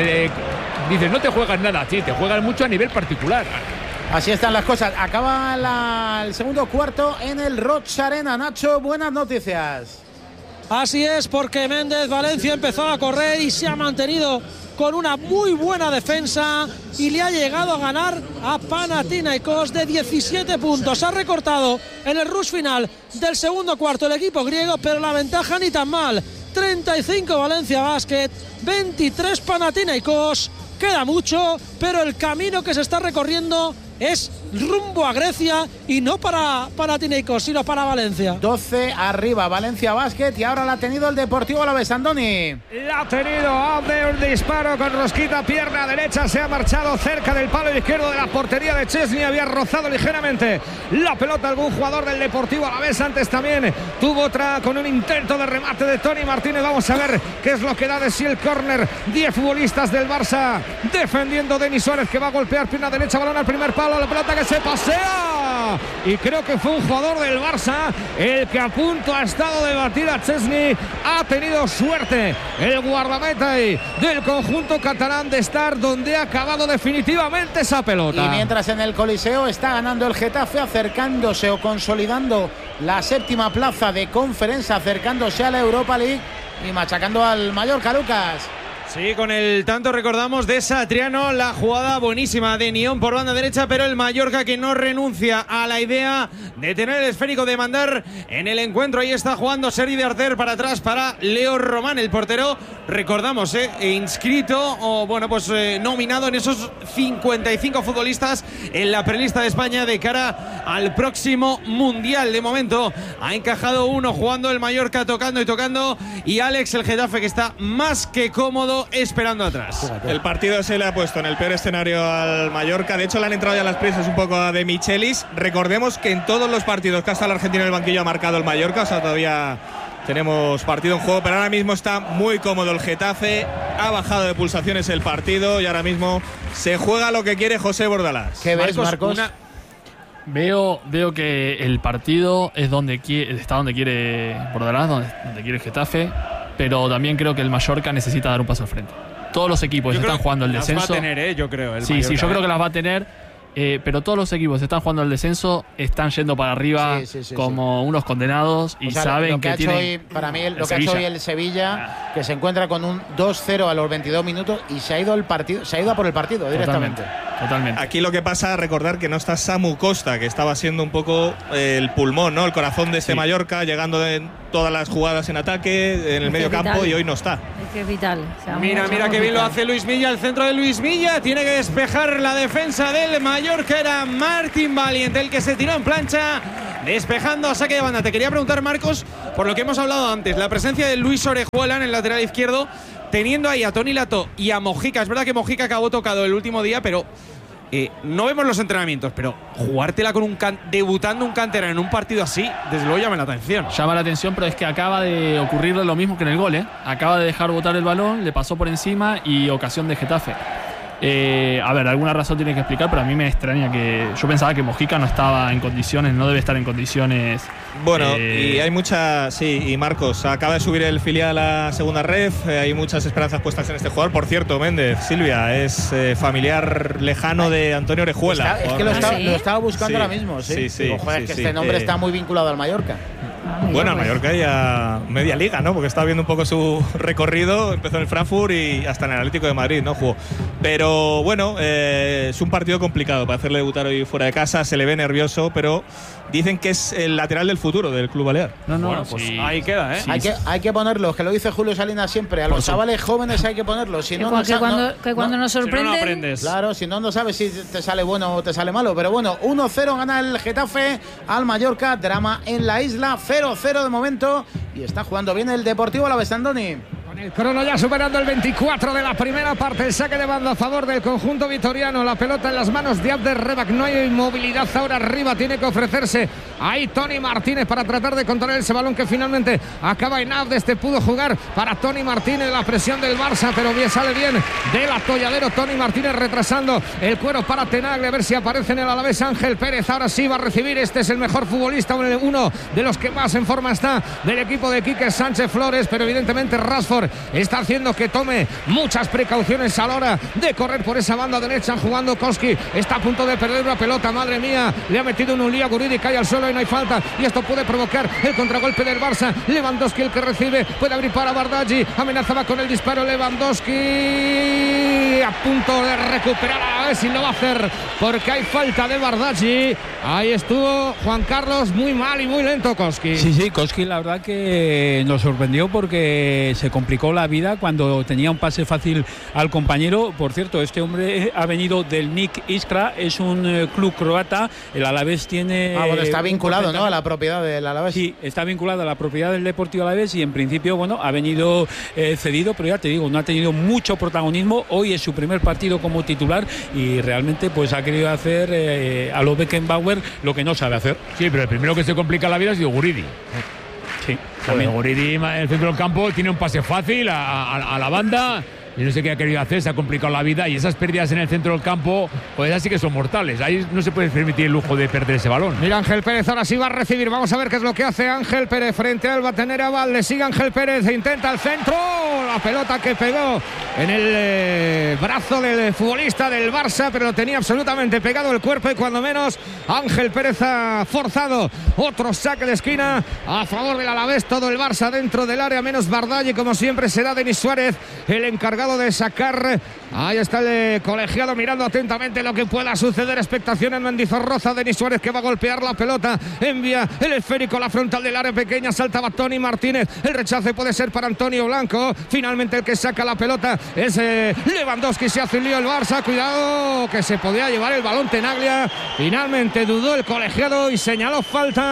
dices, no te juegas nada, sí, te juegas mucho a nivel particular. Así están las cosas. Acaba el segundo cuarto en el Roig Arena. Nacho, buenas noticias. Así es, porque Méndez Valencia empezó a correr y se ha mantenido con una muy buena defensa y le ha llegado a ganar a Panathinaikos de 17 puntos. Ha recortado en el rush final del segundo cuarto el equipo griego, pero la ventaja ni tan mal. 35 Valencia Basket, 23 Panathinaikos. Queda mucho, pero el camino que se está recorriendo es rumbo a Grecia, y no para Panathinaikos, sino para Valencia. 12 arriba Valencia Basket, y ahora la ha tenido el Deportivo Alavés, Andoni. La ha tenido Abde, un disparo con rosquita, pierna derecha, se ha marchado cerca del palo izquierdo de la portería de Szczęsny, había rozado ligeramente la pelota algún jugador del Deportivo Alavés. Antes también tuvo otra con un intento de remate de Toni Martínez. Vamos a ver qué es lo que da de sí el córner. 10 futbolistas del Barça defendiendo. Denis Suárez, que va a golpear pierna derecha, balón al primer palo, la pelota que se pasea, y creo que fue un jugador del Barça el que a punto ha estado de batir a Szczęsny. Ha tenido suerte el guardameta del conjunto catalán de estar donde ha acabado definitivamente esa pelota. Y mientras en el Coliseo está ganando el Getafe, acercándose o consolidando la séptima plaza de Conference, acercándose a la Europa League y machacando al Mallorca, Lucas. Sí, con el tanto recordamos de Satriano, la jugada buenísima de Nión por banda derecha, pero el Mallorca que no renuncia a la idea de tener el esférico, de mandar en el encuentro. Ahí está jugando Sergi de Arter para atrás para Leo Román, el portero, recordamos, inscrito o bueno, pues nominado en esos 55 futbolistas en la prelista de España de cara al próximo Mundial. De momento ha encajado uno jugando el Mallorca, tocando, y Alex, el Getafe, que está más que cómodo quedado esperando atrás. El partido se le ha puesto en el peor escenario al Mallorca. De hecho, le han entrado ya las prisas un poco a De Michelis. Recordemos que en todos los partidos que hasta el argentino en el banquillo ha marcado el Mallorca. O sea, todavía tenemos partido en juego, pero ahora mismo está muy cómodo el Getafe. Ha bajado de pulsaciones el partido y ahora mismo se juega lo que quiere José Bordalás. ¿Qué ves, Marcos? Veo que el partido es está donde quiere Bordalás, donde quiere el Getafe, pero también creo que el Mallorca necesita dar un paso al frente. Todos los equipos están jugando el descenso. Las va a tener, yo creo. Sí, Mallorca, yo creo que las va a tener. Pero todos los equipos están jugando el descenso, están yendo para arriba como unos condenados y saben que tienen. Hoy, para mí, lo que ha hecho hoy el Sevilla, que se encuentra con un 2-0 a los 22 minutos y se ha ido a por el partido directamente. Totalmente. Aquí lo que pasa, recordar que no está Samu Costa, que estaba siendo un poco el pulmón, ¿no? El corazón de este Mallorca, llegando en todas las jugadas en ataque, en el medio campo, y hoy no está. Es que es vital. Mira qué bien lo hace Luis Milla, el centro de Luis Milla. Tiene que despejar la defensa del Mallorca. Era Martín Valiente el que se tiró en plancha, despejando a saque de banda. Te quería preguntar, Marcos, por lo que hemos hablado antes, la presencia de Luis Orejuela en el lateral izquierdo, teniendo ahí a Toni Lato y a Mojica. Es verdad que Mojica acabó tocado el último día, pero no vemos los entrenamientos, pero jugártela con debutando un canterano en un partido así, desde luego llama la atención. Llama la atención, pero es que acaba de ocurrirle lo mismo que en el gol, Acaba de dejar botar el balón, le pasó por encima y ocasión de Getafe. A ver, alguna razón tiene que explicar, pero a mí me extraña que yo pensaba que Mojica no estaba en condiciones, no debe estar en condiciones. Bueno, y hay y Marcos, acaba de subir el filial a la segunda ref, hay muchas esperanzas puestas en este jugador. Por cierto, Méndez, Silvia, es familiar lejano de Antonio Orejuela. Es que lo estaba buscando ahora mismo, sí. Este nombre está muy vinculado al Mallorca. Bueno, a Mallorca y a media liga, ¿no? Porque estaba viendo un poco su recorrido, empezó en el Frankfurt y hasta en el Atlético de Madrid, ¿no? Jugó. Pero bueno, es un partido complicado para hacerle debutar hoy fuera de casa, se le ve nervioso, pero dicen que es el lateral del futuro del Club Balear. Bueno, pues ahí queda, ¿eh? Hay que ponerlos, que lo dice Julio Salinas siempre, a los chavales jóvenes hay que ponerlos. Si no, cuando nos sorprenden. Si no aprendes. Claro, si no sabes si te sale bueno o te sale malo. Pero bueno, 1-0 gana el Getafe al Mallorca, drama en la isla, 0-0 de momento. Y está jugando bien el Deportivo Alavés, Andoni. El crono ya superando el 24 de la primera parte. El saque de banda a favor del conjunto vitoriano. La pelota en las manos de Abder Rebak. No hay movilidad ahora arriba. Tiene que ofrecerse ahí Toni Martínez para tratar de controlar ese balón que finalmente acaba en Abdes. Pudo jugar para Toni Martínez. La presión del Barça, pero bien sale bien del atolladero. Toni Martínez retrasando el cuero para Tenaglia. A ver si aparece en el Alavés Ángel Pérez. Ahora sí va a recibir. Este es el mejor futbolista, uno de los que más en forma está del equipo de Quique Sánchez Flores. Pero evidentemente Rashford está haciendo que tome muchas precauciones a la hora de correr por esa banda derecha. Jugando Koski, está a punto de perder una pelota, madre mía, le ha metido en un lío a Guridi, cae al suelo y no hay falta, y esto puede provocar el contragolpe del Barça. Lewandowski el que recibe, puede abrir para Bardghji, amenazaba con el disparo Lewandowski, a punto de recuperar a la vez y lo va a hacer porque hay falta de Bardghji. Ahí estuvo Juan Carlos, muy mal y muy lento Koski. Sí, Koski la verdad que nos sorprendió porque se complicó la vida cuando tenía un pase fácil al compañero. Por cierto, este hombre ha venido del Nik Iskra, es un club croata. El Alavés tiene... bueno, está vinculado, ¿no?, a la propiedad del Alavés. Sí, está vinculado a la propiedad del Deportivo Alavés y en principio, bueno, ha venido cedido, pero ya te digo, no ha tenido mucho protagonismo. Hoy es su primer partido como titular y realmente pues ha querido hacer a lo Beckenbauer lo que no sabe hacer. Sí, pero el primero que se complica la vida ha sido Guridi. Sí, también Guridi en el centro del campo tiene un pase fácil a la banda. Y no sé qué ha querido hacer, se ha complicado la vida y esas pérdidas en el centro del campo, pues así que son mortales. Ahí no se puede permitir el lujo de perder ese balón. Mira Ángel Pérez, ahora sí va a recibir. Vamos a ver qué es lo que hace Ángel Pérez frente al Batenera Valde. Sigue Ángel Pérez, intenta el centro. La pelota que pegó en el brazo del futbolista del Barça, pero lo tenía absolutamente pegado el cuerpo y cuando menos Ángel Pérez ha forzado otro saque de esquina a favor del Alavés. Todo el Barça dentro del área, menos Bardghji, como siempre será Denis Suárez el encargado de sacar. Ahí está el colegiado mirando atentamente lo que pueda suceder. Expectación en Mendizorroza. Denis Suárez que va a golpear la pelota, envía el esférico a la frontal del área pequeña, saltaba Toni Martínez, el rechace puede ser para Antonio Blanco. Finalmente el que saca la pelota es Lewandowski. Se hace un lío el Barça, cuidado que se podía llevar el balón Tenaglia. Finalmente dudó el colegiado y señaló falta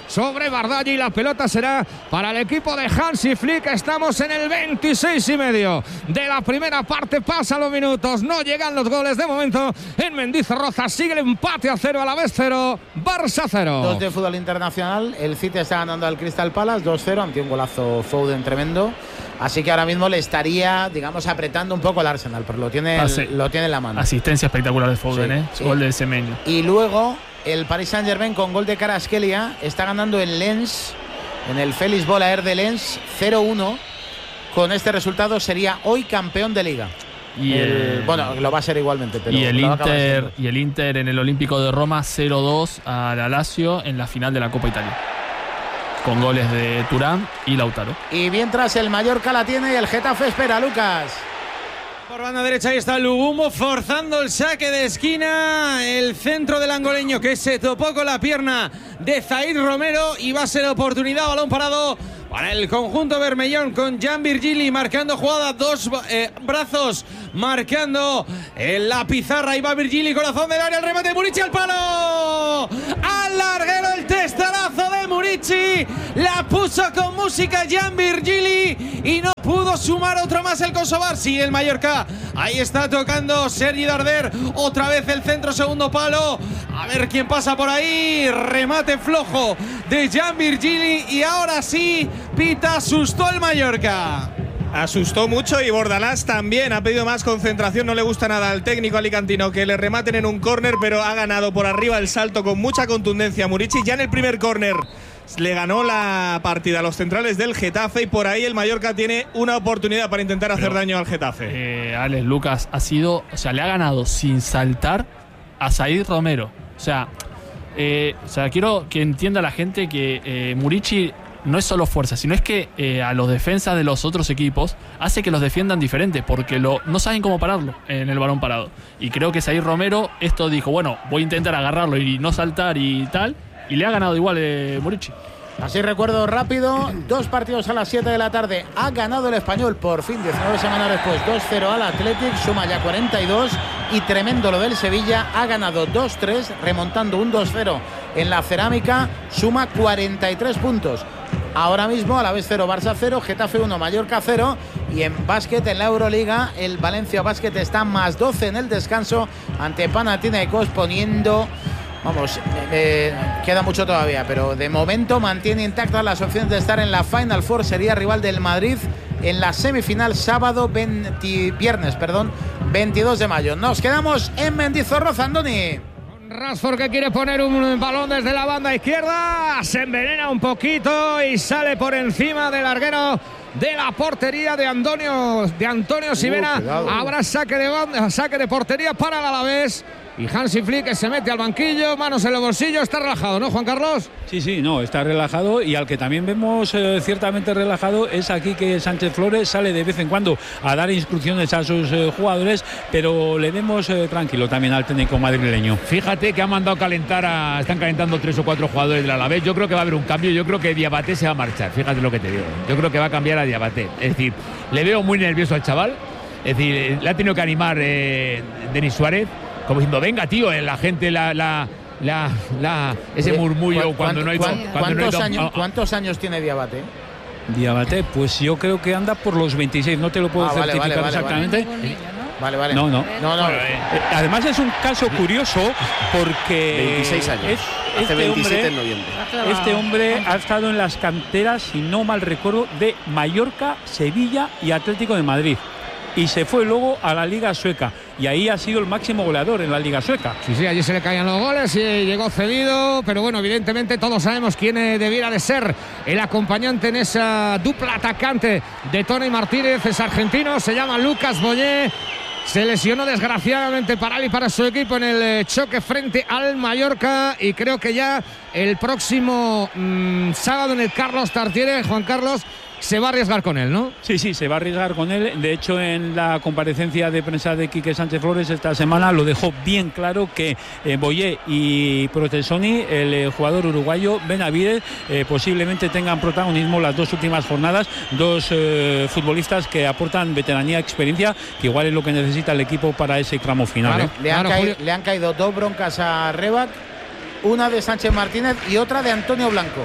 sobre Bardagli y la pelota será para el equipo de Hansi Flick. Estamos en el 26,5 de la primera parte, pasan los minutos, no llegan los goles de momento en Mendizorroza. Sigue el empate a 0, Alavés 0, Barça 0. 2 de fútbol internacional, el City está ganando al Crystal Palace 2-0, ante un golazo Foden tremendo. Así que ahora mismo le estaría, digamos, apretando un poco el Arsenal, pero lo tiene en la mano. Asistencia espectacular de Foden, sí. Gol de Semenyo. Y luego el Paris Saint-Germain con gol de Kvaratskhelia está ganando en Lens, en el Félix Bollaert de Lens, 0-1. Con este resultado sería hoy campeón de Liga. Bueno, lo va a ser igualmente. Pero y el Inter en el Olímpico de Roma 0-2 a la Lazio en la final de la Copa Italia, con goles de Thuram y Lautaro. Y mientras el Mallorca la tiene y el Getafe espera, Lucas. Por banda derecha ahí está Lugumbo forzando el saque de esquina. El centro del angoleño que se topó con la pierna de Zaid Romero y va a ser oportunidad, balón parado para el conjunto bermellón con Jan Virgili marcando jugada, dos brazos marcando en la pizarra. Y va Virgili, corazón del área, el remate de Murici al palo. Al larguero el testarazo de Murici. La puso con música Jan Virgili y no pudo sumar otro más el Kosovar. Sigue el Mallorca. Ahí está tocando Sergi Darder. Otra vez el centro, segundo palo. A ver quién pasa por ahí. Remate flojo de Jan Virgili. Y ahora sí, pita, asustó el Mallorca. Asustó mucho y Bordalás también ha pedido más concentración. No le gusta nada al técnico alicantino que le rematen en un córner, pero ha ganado por arriba el salto con mucha contundencia Murici. Ya en el primer córner le ganó la partida a los centrales del Getafe y por ahí el Mallorca tiene una oportunidad para intentar hacer daño al Getafe. Alex, Lucas le ha ganado sin saltar a Zaid Romero. Quiero que entienda la gente que Murici no es solo fuerza, sino es que a los defensas de los otros equipos hace que los defiendan diferente, porque no saben cómo pararlo en el balón parado. Y creo que Zaid Romero dijo, bueno, voy a intentar agarrarlo y no saltar y tal, y le ha ganado igual Murici. Así recuerdo rápido, 2 partidos a las 7 de la tarde. Ha ganado el Español por fin, 19 semanas después, 2-0 al Athletic, suma ya 42. Y tremendo lo del Sevilla, ha ganado 2-3, remontando un 2-0 en la Cerámica, suma 43 puntos. Ahora mismo Alavés 0, Barça 0, Getafe 1, Mallorca 0. Y en básquet, en la Euroliga, el Valencia Básquet está más 12 en el descanso ante Panathinaikos, poniendo... queda mucho todavía, pero de momento mantiene intactas las opciones de estar en la Final Four. Sería rival del Madrid en la semifinal viernes 22 de mayo. Nos quedamos en Mendizorroza, Andoni. Rashford, que quiere poner un balón desde la banda izquierda, se envenena un poquito y sale por encima del larguero de la portería de Antonio Sivera. Habrá saque de portería para el Alavés. Y Hansi Flick, que se mete al banquillo, manos en los bolsillos, está relajado, ¿no, Juan Carlos? Sí, no, está relajado, y al que también vemos ciertamente relajado es aquí que Sánchez Flores sale de vez en cuando a dar instrucciones a sus jugadores, pero le vemos tranquilo también al técnico madrileño. Fíjate que ha mandado calentar están calentando 3 o 4 jugadores del Alavés. Yo creo que va a haber un cambio, yo creo que Diabaté se va a marchar, fíjate lo que te digo. Yo creo que va a cambiar a Diabaté, es decir, le veo muy nervioso al chaval, es decir, le ha tenido que animar Denis Suárez, como diciendo, venga tío, la gente ese murmullo cuando no hay... ¿Cuántos años tiene Diabaté? Diabaté, pues yo creo que anda por los 26, no te lo puedo certificar exactamente. Vale. No. Además es un caso curioso porque 26 años. Hace 27 en noviembre. Este hombre ha estado en las canteras, si no mal recuerdo, de Mallorca, Sevilla y Atlético de Madrid. Y se fue luego a la Liga Sueca. Y ahí ha sido el máximo goleador en la Liga Sueca. Sí, allí se le caían los goles y llegó cedido. Pero bueno, evidentemente todos sabemos quién debiera de ser el acompañante en esa dupla atacante de Tony Martínez. Es argentino, se llama Lucas Boyé. Se lesionó desgraciadamente para él y para su equipo en el choque frente al Mallorca. Y creo que ya el próximo sábado en el Carlos Tartiere, Juan Carlos, se va a arriesgar con él, ¿no? Sí, se va a arriesgar con él. De hecho, en la comparecencia de prensa de Quique Sánchez Flores esta semana lo dejó bien claro que Boyé y Protesoni, el jugador uruguayo Benavides, posiblemente tengan protagonismo las 2 últimas jornadas. 2 futbolistas que aportan veteranía, experiencia, que igual es lo que necesita el equipo para ese tramo final. Le han caído 2 broncas a Rebac una de Sánchez Martínez y otra de Antonio Blanco.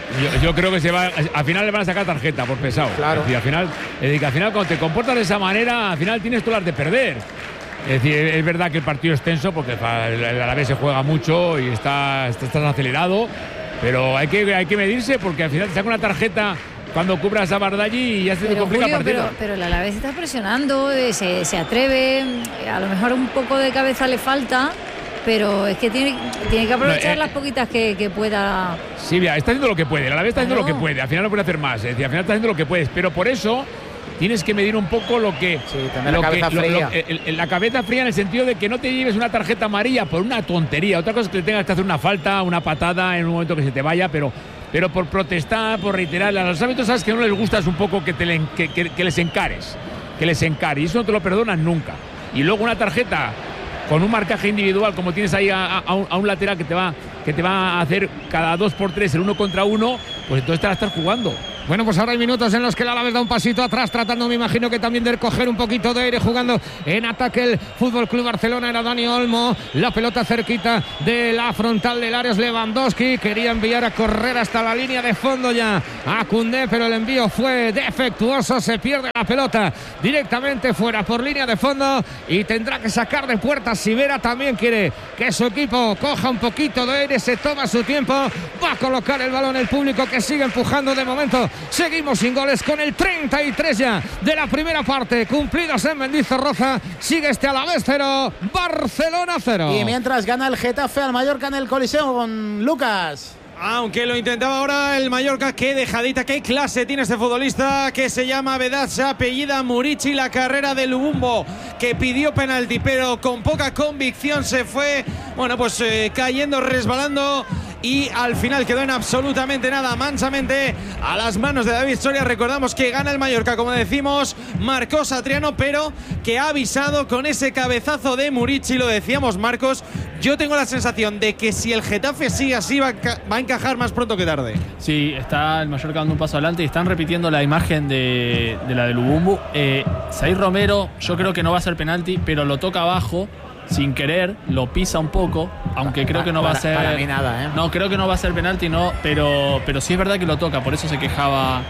Yo creo que al final le van a sacar tarjeta por pesado. Claro. Es decir, al final cuando te comportas de esa manera, al final tienes todas las de perder. Es decir, es verdad que el partido es tenso porque el Alavés se juega mucho y estás acelerado, pero hay que medirse porque al final te saca una tarjeta cuando cubras a Bardaghi y ya se te complica el partido. Pero el Alavés está presionando, se atreve, a lo mejor un poco de cabeza le falta, pero es que tiene que aprovechar las poquitas que pueda. Sí, mira, está haciendo lo que puede, el Alavés está haciendo lo que puede, al final no puede hacer más, es decir, al final está haciendo lo que puedes, pero por eso tienes que medir un poco lo que... Sí, tener la cabeza fría. La cabeza fría en el sentido de que no te lleves una tarjeta amarilla por una tontería. Otra cosa es que le tengas que hacer una falta, una patada en un momento que se te vaya, pero por protestar, por reiterar. A los árbitros sabes que no les gusta es un poco que les encares. Que les encares. Y eso no te lo perdonan nunca. Y luego una tarjeta con un marcaje individual, como tienes ahí a un lateral que te va a hacer cada 2x3 el 1 contra 1, pues entonces te la estás jugando. Bueno, pues ahora hay minutos en los que el Alavés da un pasito atrás, tratando, me imagino que también de coger un poquito de aire, jugando en ataque el Fútbol Club Barcelona. Era Dani Olmo, la pelota cerquita de la frontal del área, Lewandowski quería enviar a correr hasta la línea de fondo ya a Koundé, pero el envío fue defectuoso, se pierde la pelota directamente fuera por línea de fondo y tendrá que sacar de puerta. Sivera también quiere que su equipo coja un poquito de aire, se toma su tiempo, va a colocar el balón el público que sigue empujando. De momento seguimos sin goles con el 33 ya de la primera parte cumplidos en Mendizorroza. Sigue este Alavés 0, Barcelona 0. Y mientras gana el Getafe al Mallorca en el Coliseo con Lucas. Aunque lo intentaba ahora el Mallorca, qué dejadita, qué clase tiene este futbolista que se llama Vedad, se apellida Murici, la carrera de Lubumbo que pidió penalti, pero con poca convicción se fue, bueno, pues cayendo, resbalando y al final quedó en absolutamente nada, mansamente a las manos de David Soria. Recordamos que gana el Mallorca, como decimos, marcó Satriano, pero que ha avisado con ese cabezazo de Murici. Lo decíamos, Marcos, yo tengo la sensación de que si el Getafe sigue así va a encajar más pronto que tarde. Sí, está el Mallorca dando un paso adelante y están repitiendo la imagen de la de Lubumbo. Zaire Romero, yo creo que no va a ser penalti, pero lo toca abajo sin querer, lo pisa un poco, aunque creo que no va a ser. Para mí nada, ¿eh? No, creo que no va a ser penalti, no, pero sí es verdad que lo toca, por eso se quejaba.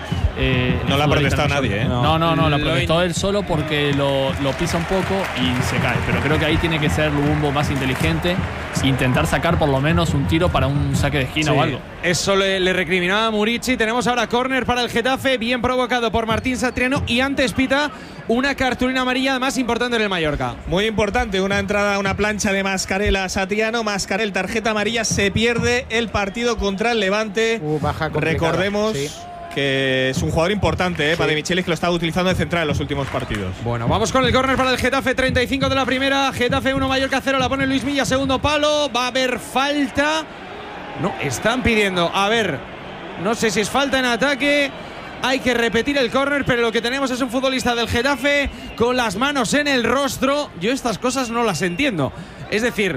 No le ha protestado nadie, ¿eh? No, la protestó él solo porque lo pisa un poco y se cae. Pero creo que ahí tiene que ser Lubumbo más inteligente, intentar sacar por lo menos un tiro para un saque de esquina o algo. Eso le recriminaba a Murici. Tenemos ahora córner para el Getafe, bien provocado por Martín Satriano, y antes pita una cartulina amarilla más importante en el Mallorca. Muy importante, una entrada, una plancha de Mascarell a Satriano. Mascarell, tarjeta amarilla, se pierde el partido contra el Levante. Baja complicada. Recordemos que es un jugador importante, para De Michelis, que lo estaba utilizando de central en los últimos partidos. Bueno, vamos con el córner para el Getafe, 35 de la primera. Getafe 1, Mallorca 0, la pone Luis Milla, segundo palo. Va a haber falta. No, están pidiendo, a ver, no sé si es falta en ataque. Hay que repetir el córner, pero lo que tenemos es un futbolista del Getafe con las manos en el rostro. Yo estas cosas no las entiendo. Es decir,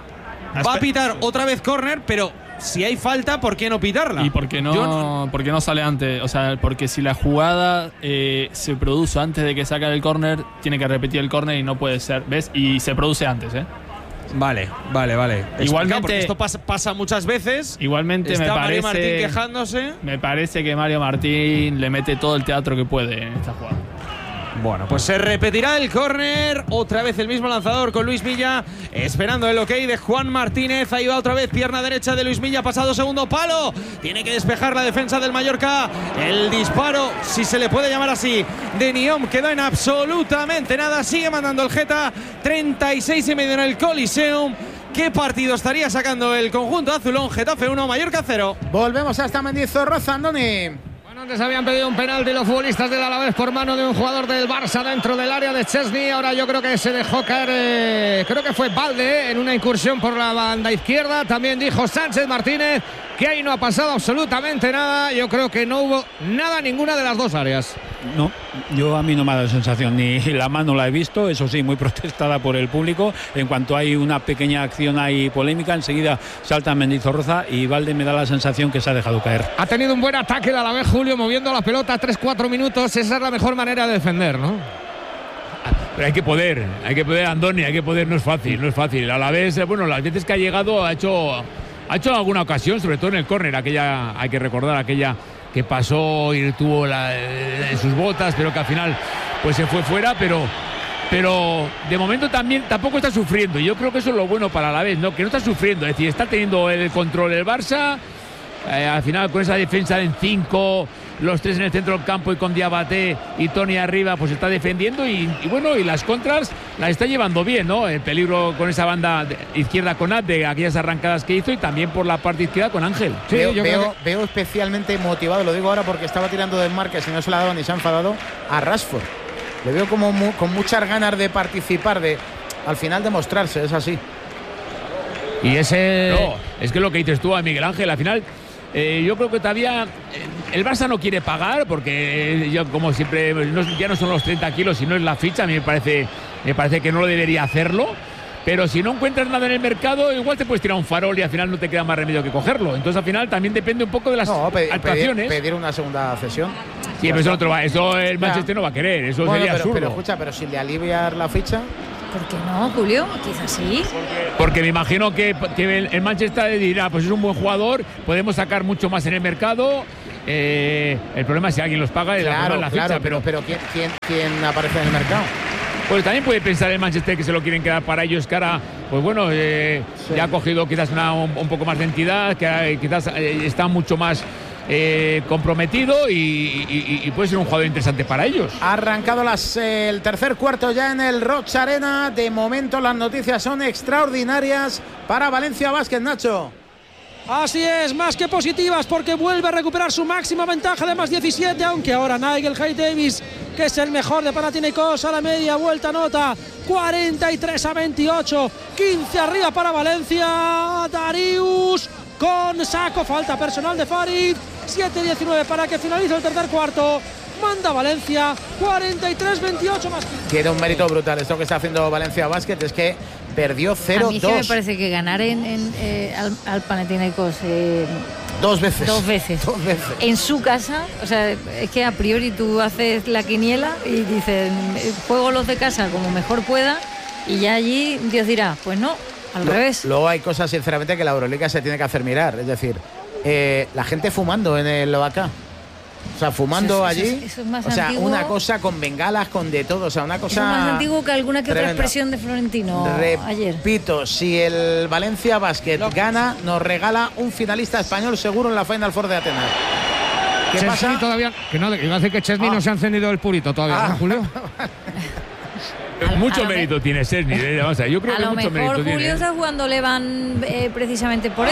va a pitar otra vez córner, pero si hay falta, ¿por qué no pitarla? ¿Y por qué no sale antes? O sea, porque si la jugada se produce antes de que saque el córner, tiene que repetir el córner y no puede ser, ¿ves? Y se produce antes, ¿eh? Vale. Igualmente, porque esto pasa muchas veces. Igualmente está me parece. Mario Martín quejándose. Me parece que Mario Martín le mete todo el teatro que puede en esta jugada. Bueno, pues se repetirá el córner. Otra vez el mismo lanzador con Luis Milla, esperando el ok de Juan Martínez. Ahí va otra vez, pierna derecha de Luis Milla, pasado segundo palo. Tiene que despejar la defensa del Mallorca. El disparo, si se le puede llamar así, de Niom quedó en absolutamente nada. Sigue mandando el Geta, 36,5 en el Coliseum. ¿Qué partido estaría sacando el conjunto azulón? Getafe 1, Mallorca 0. Volvemos hasta Mendizorroza, Andoni. Antes habían pedido un penalti los futbolistas del Alavés por mano de un jugador del Barça dentro del área de Chesney. Ahora yo creo que se dejó caer, creo que fue Balde en una incursión por la banda izquierda. También dijo Sánchez Martínez que ahí no ha pasado absolutamente nada. Yo creo que no hubo nada en ninguna de las dos áreas. No, a mí no me ha dado sensación, ni la mano la he visto, eso sí, muy protestada por el público. En cuanto hay una pequeña acción ahí polémica, enseguida salta Mendizorroza y Balde me da la sensación que se ha dejado caer. Ha tenido un buen ataque el Alavés, Julio, moviendo la pelota 3-4 minutos. Esa es la mejor manera de defender, ¿no? Pero hay que poder, Andoni, no es fácil. El Alavés, bueno, las veces que ha llegado ha hecho Ha hecho alguna ocasión, sobre todo en el córner, aquella, hay que recordar, aquella que pasó y tuvo en sus botas, pero que al final pues se fue fuera, pero de momento tampoco está sufriendo. Yo creo que eso es lo bueno para la vez, ¿no? Que no está sufriendo, es decir, está teniendo el control el Barça. Al final con esa defensa en 5, los 3 en el centro del campo y con Diabaté y Toni arriba, pues está defendiendo y bueno, y las contras las está llevando bien, ¿no? El peligro con esa banda izquierda con Ad, de aquellas arrancadas que hizo, y también por la parte izquierda con Ángel. Sí, veo especialmente motivado, lo digo ahora porque estaba tirando del marca, si no se la ha dado ni se ha enfadado, a Rashford. Le veo como con muchas ganas de participar, de al final demostrarse, es así. Y ese... No, es que lo que dices tú a Miguel Ángel, al final... yo creo que todavía el Barça no quiere pagar porque yo, como siempre, ya no son los 30 kilos, sino es la ficha. A mí me parece que no lo debería hacerlo, pero si no encuentras nada en el mercado, igual te puedes tirar un farol y al final no te queda más remedio que cogerlo. Entonces al final también depende un poco de las actuaciones. Pedir una segunda cesión. Sí, pero eso el Manchester no va a querer, eso sería absurdo. Pero escucha, pero si le aliviar la ficha... ¿Por qué no, Julio? Quizás sí. Porque me imagino que el Manchester dirá, pues es un buen jugador, podemos sacar mucho más en el mercado. El problema es si alguien los paga y la ficha. Pero ¿quién aparece en el mercado? Pues también puede pensar el Manchester que se lo quieren quedar para ellos, cara. Pues bueno, ya ha cogido quizás un poco más de entidad, que quizás está mucho más comprometido y puede ser un jugador interesante para ellos. Ha arrancado el tercer cuarto ya en el Roig Arena. De momento las noticias son extraordinarias para Valencia Basket, Nacho. Así es, más que positivas, porque vuelve a recuperar su máxima ventaja de más 17, aunque ahora Nigel Hayes-Davis, que es el mejor de Panathinaikos, a la media vuelta anota 43-28, 15 arriba para Valencia. Darius con saco, falta personal de Farid, 7-19 para que finalice el tercer cuarto. Manda Valencia, 43-28 más. Tiene un mérito brutal esto que está haciendo Valencia Basket, es que perdió 0-2. A mí me parece que ganar al Panathinaikos dos veces en su casa, o sea, es que a priori tú haces la quiniela y dices, juego los de casa como mejor pueda, y ya allí Dios dirá, pues no, al revés. Luego hay cosas, sinceramente, que la Euroliga se tiene que hacer mirar, es decir, la gente fumando en el Lovaca. O sea, fumando allí, eso es más o sea, antiguo, una cosa con bengalas, con de todo, o sea, una cosa... Eso es más antiguo que alguna que otra expresión de Florentino ayer. Repito, si el Valencia Basket gana, nos regala un finalista español seguro en la Final Four de Atenas. ¿Qué pasa? Todavía, que no, iba a decir que Chesney no se ha encendido el purito todavía, ¿no, Julio? Mucho mérito tiene Chesney, o sea, yo creo que mucho mérito tiene. A lo mejor Julio está jugando Levan precisamente por eso.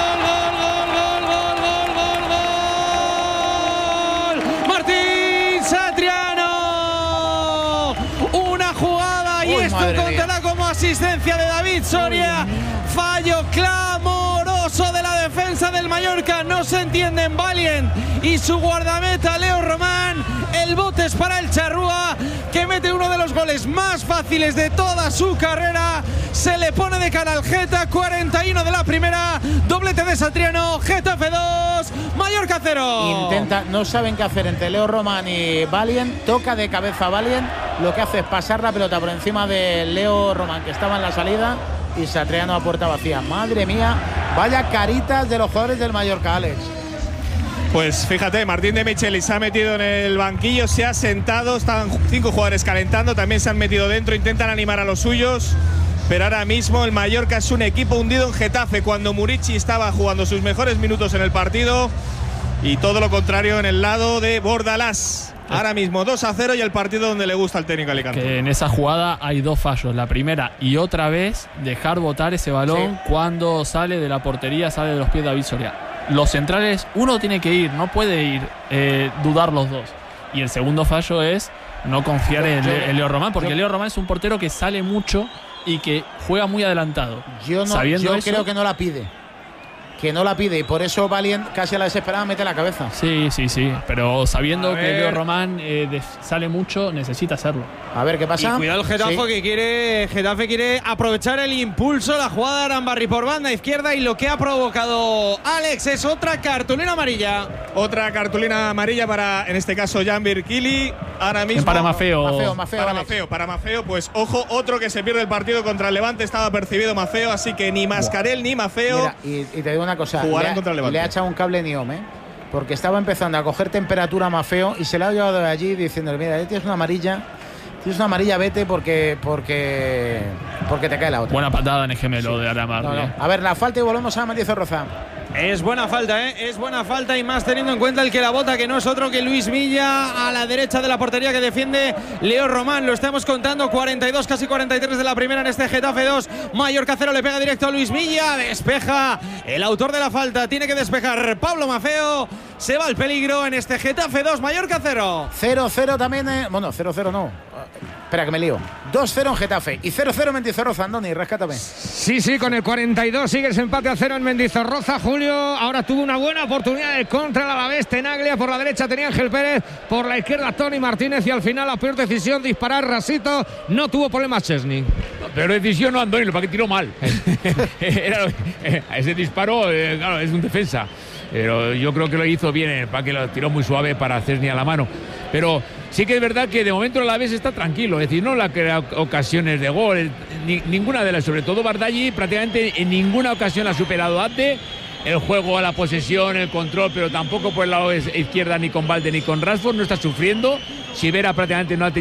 Y esto contará como asistencia de David Soria. Fallo clamoroso de la defensa del Mallorca. No se entienden Valiant y su guardameta Leo Román. El bote es para el charrúa, que mete uno de los goles más fáciles de toda su carrera. Se le pone de cara al Geta, 41 de la primera. Doblete de Satriano, Getafe 2, Mallorca 0. No saben qué hacer entre Leo Román y Valiant. Toca de cabeza Valiant. Lo que hace es pasar la pelota por encima de Leo Román, que estaba en la salida, y Satriano a puerta vacía. Madre mía, vaya caritas de los jugadores del Mallorca, Alex. Pues fíjate, Martín de Michelis se ha metido en el banquillo, se ha sentado, están 5 jugadores calentando, también se han metido dentro, intentan animar a los suyos, pero ahora mismo el Mallorca es un equipo hundido en Getafe, cuando Murici estaba jugando sus mejores minutos en el partido, y todo lo contrario en el lado de Bordalás. Ahora mismo 2-0 y el partido donde le gusta al técnico Alicante. Que en esa jugada hay 2 fallos. La primera, y otra vez, dejar botar ese balón cuando sale de la portería, sale de los pies de David Soria. Los centrales, uno tiene que ir, no puede ir, dudar los dos. Y el segundo fallo es no confiar en Leo Román, porque Leo Román es un portero que sale mucho y que juega muy adelantado. Yo creo que no la pide. Y por eso Valiant, casi a la desesperada, mete la cabeza. Sí, pero sabiendo que Leo Román sale mucho, necesita hacerlo. A ver qué pasa. Y cuidado el Getafe, Getafe quiere aprovechar el impulso, la jugada de Arambarri por banda izquierda, y lo que ha provocado Alex es otra cartulina amarilla. Otra cartulina amarilla para, en este caso, Jan Birkili. ahora mismo. Para Maffeo. Para Maffeo, pues ojo, otro que se pierde el partido contra el Levante, estaba percibido Maffeo, así que ni Mascarell ni Maffeo. Mira, y te digo una cosa, contra el Levante. le ha echado un cable Niom, porque estaba empezando a coger temperatura Maffeo y se la ha llevado de allí diciendo, mira, tienes una amarilla, vete porque te cae la otra. Buena patada en el gemelo de Aramar. No. A ver, la falta y volvemos a Mendizorroza. Es buena falta, es buena falta, y más teniendo en cuenta el que la bota, que no es otro que Luis Villa, a la derecha de la portería, que defiende Leo Román. Lo estamos contando, 42, casi 43 de la primera en este Getafe 2. Mallorca 0, le pega directo a Luis Villa, despeja el autor de la falta, tiene que despejar Pablo Maffeo. Se va el peligro en este Getafe 2, Mallorca 0. 0-0 también, bueno, 0-0 no. Espera que me lío. 2-0 en Getafe y 0-0 en Mendizorroza. Andoni, rescátame. Sí, con el 42 sigue ese empate a 0 en Mendizorroza. Julio ahora tuvo una buena oportunidad de contra el Alavés. Tenaglia por la derecha tenía Ángel Pérez, por la izquierda Tony Martínez, y al final la peor decisión, disparar rasito. No tuvo problemas Chesney. Pero decisión no, Andoni, lo que tiró mal. Ese disparo, claro, es un defensa. Pero yo creo que lo hizo bien, para que lo tiró muy suave para Chesney a la mano. Pero sí que es verdad que de momento el Alavés está tranquilo, es decir, no le ha creado ocasiones de gol, ninguna de las, sobre todo Bardaghi, prácticamente en ninguna ocasión ha superado a Abde. El juego, la posesión, el control, pero tampoco por el lado izquierda, ni con Valde ni con Rashford, no está sufriendo. Sivera prácticamente no ha tenido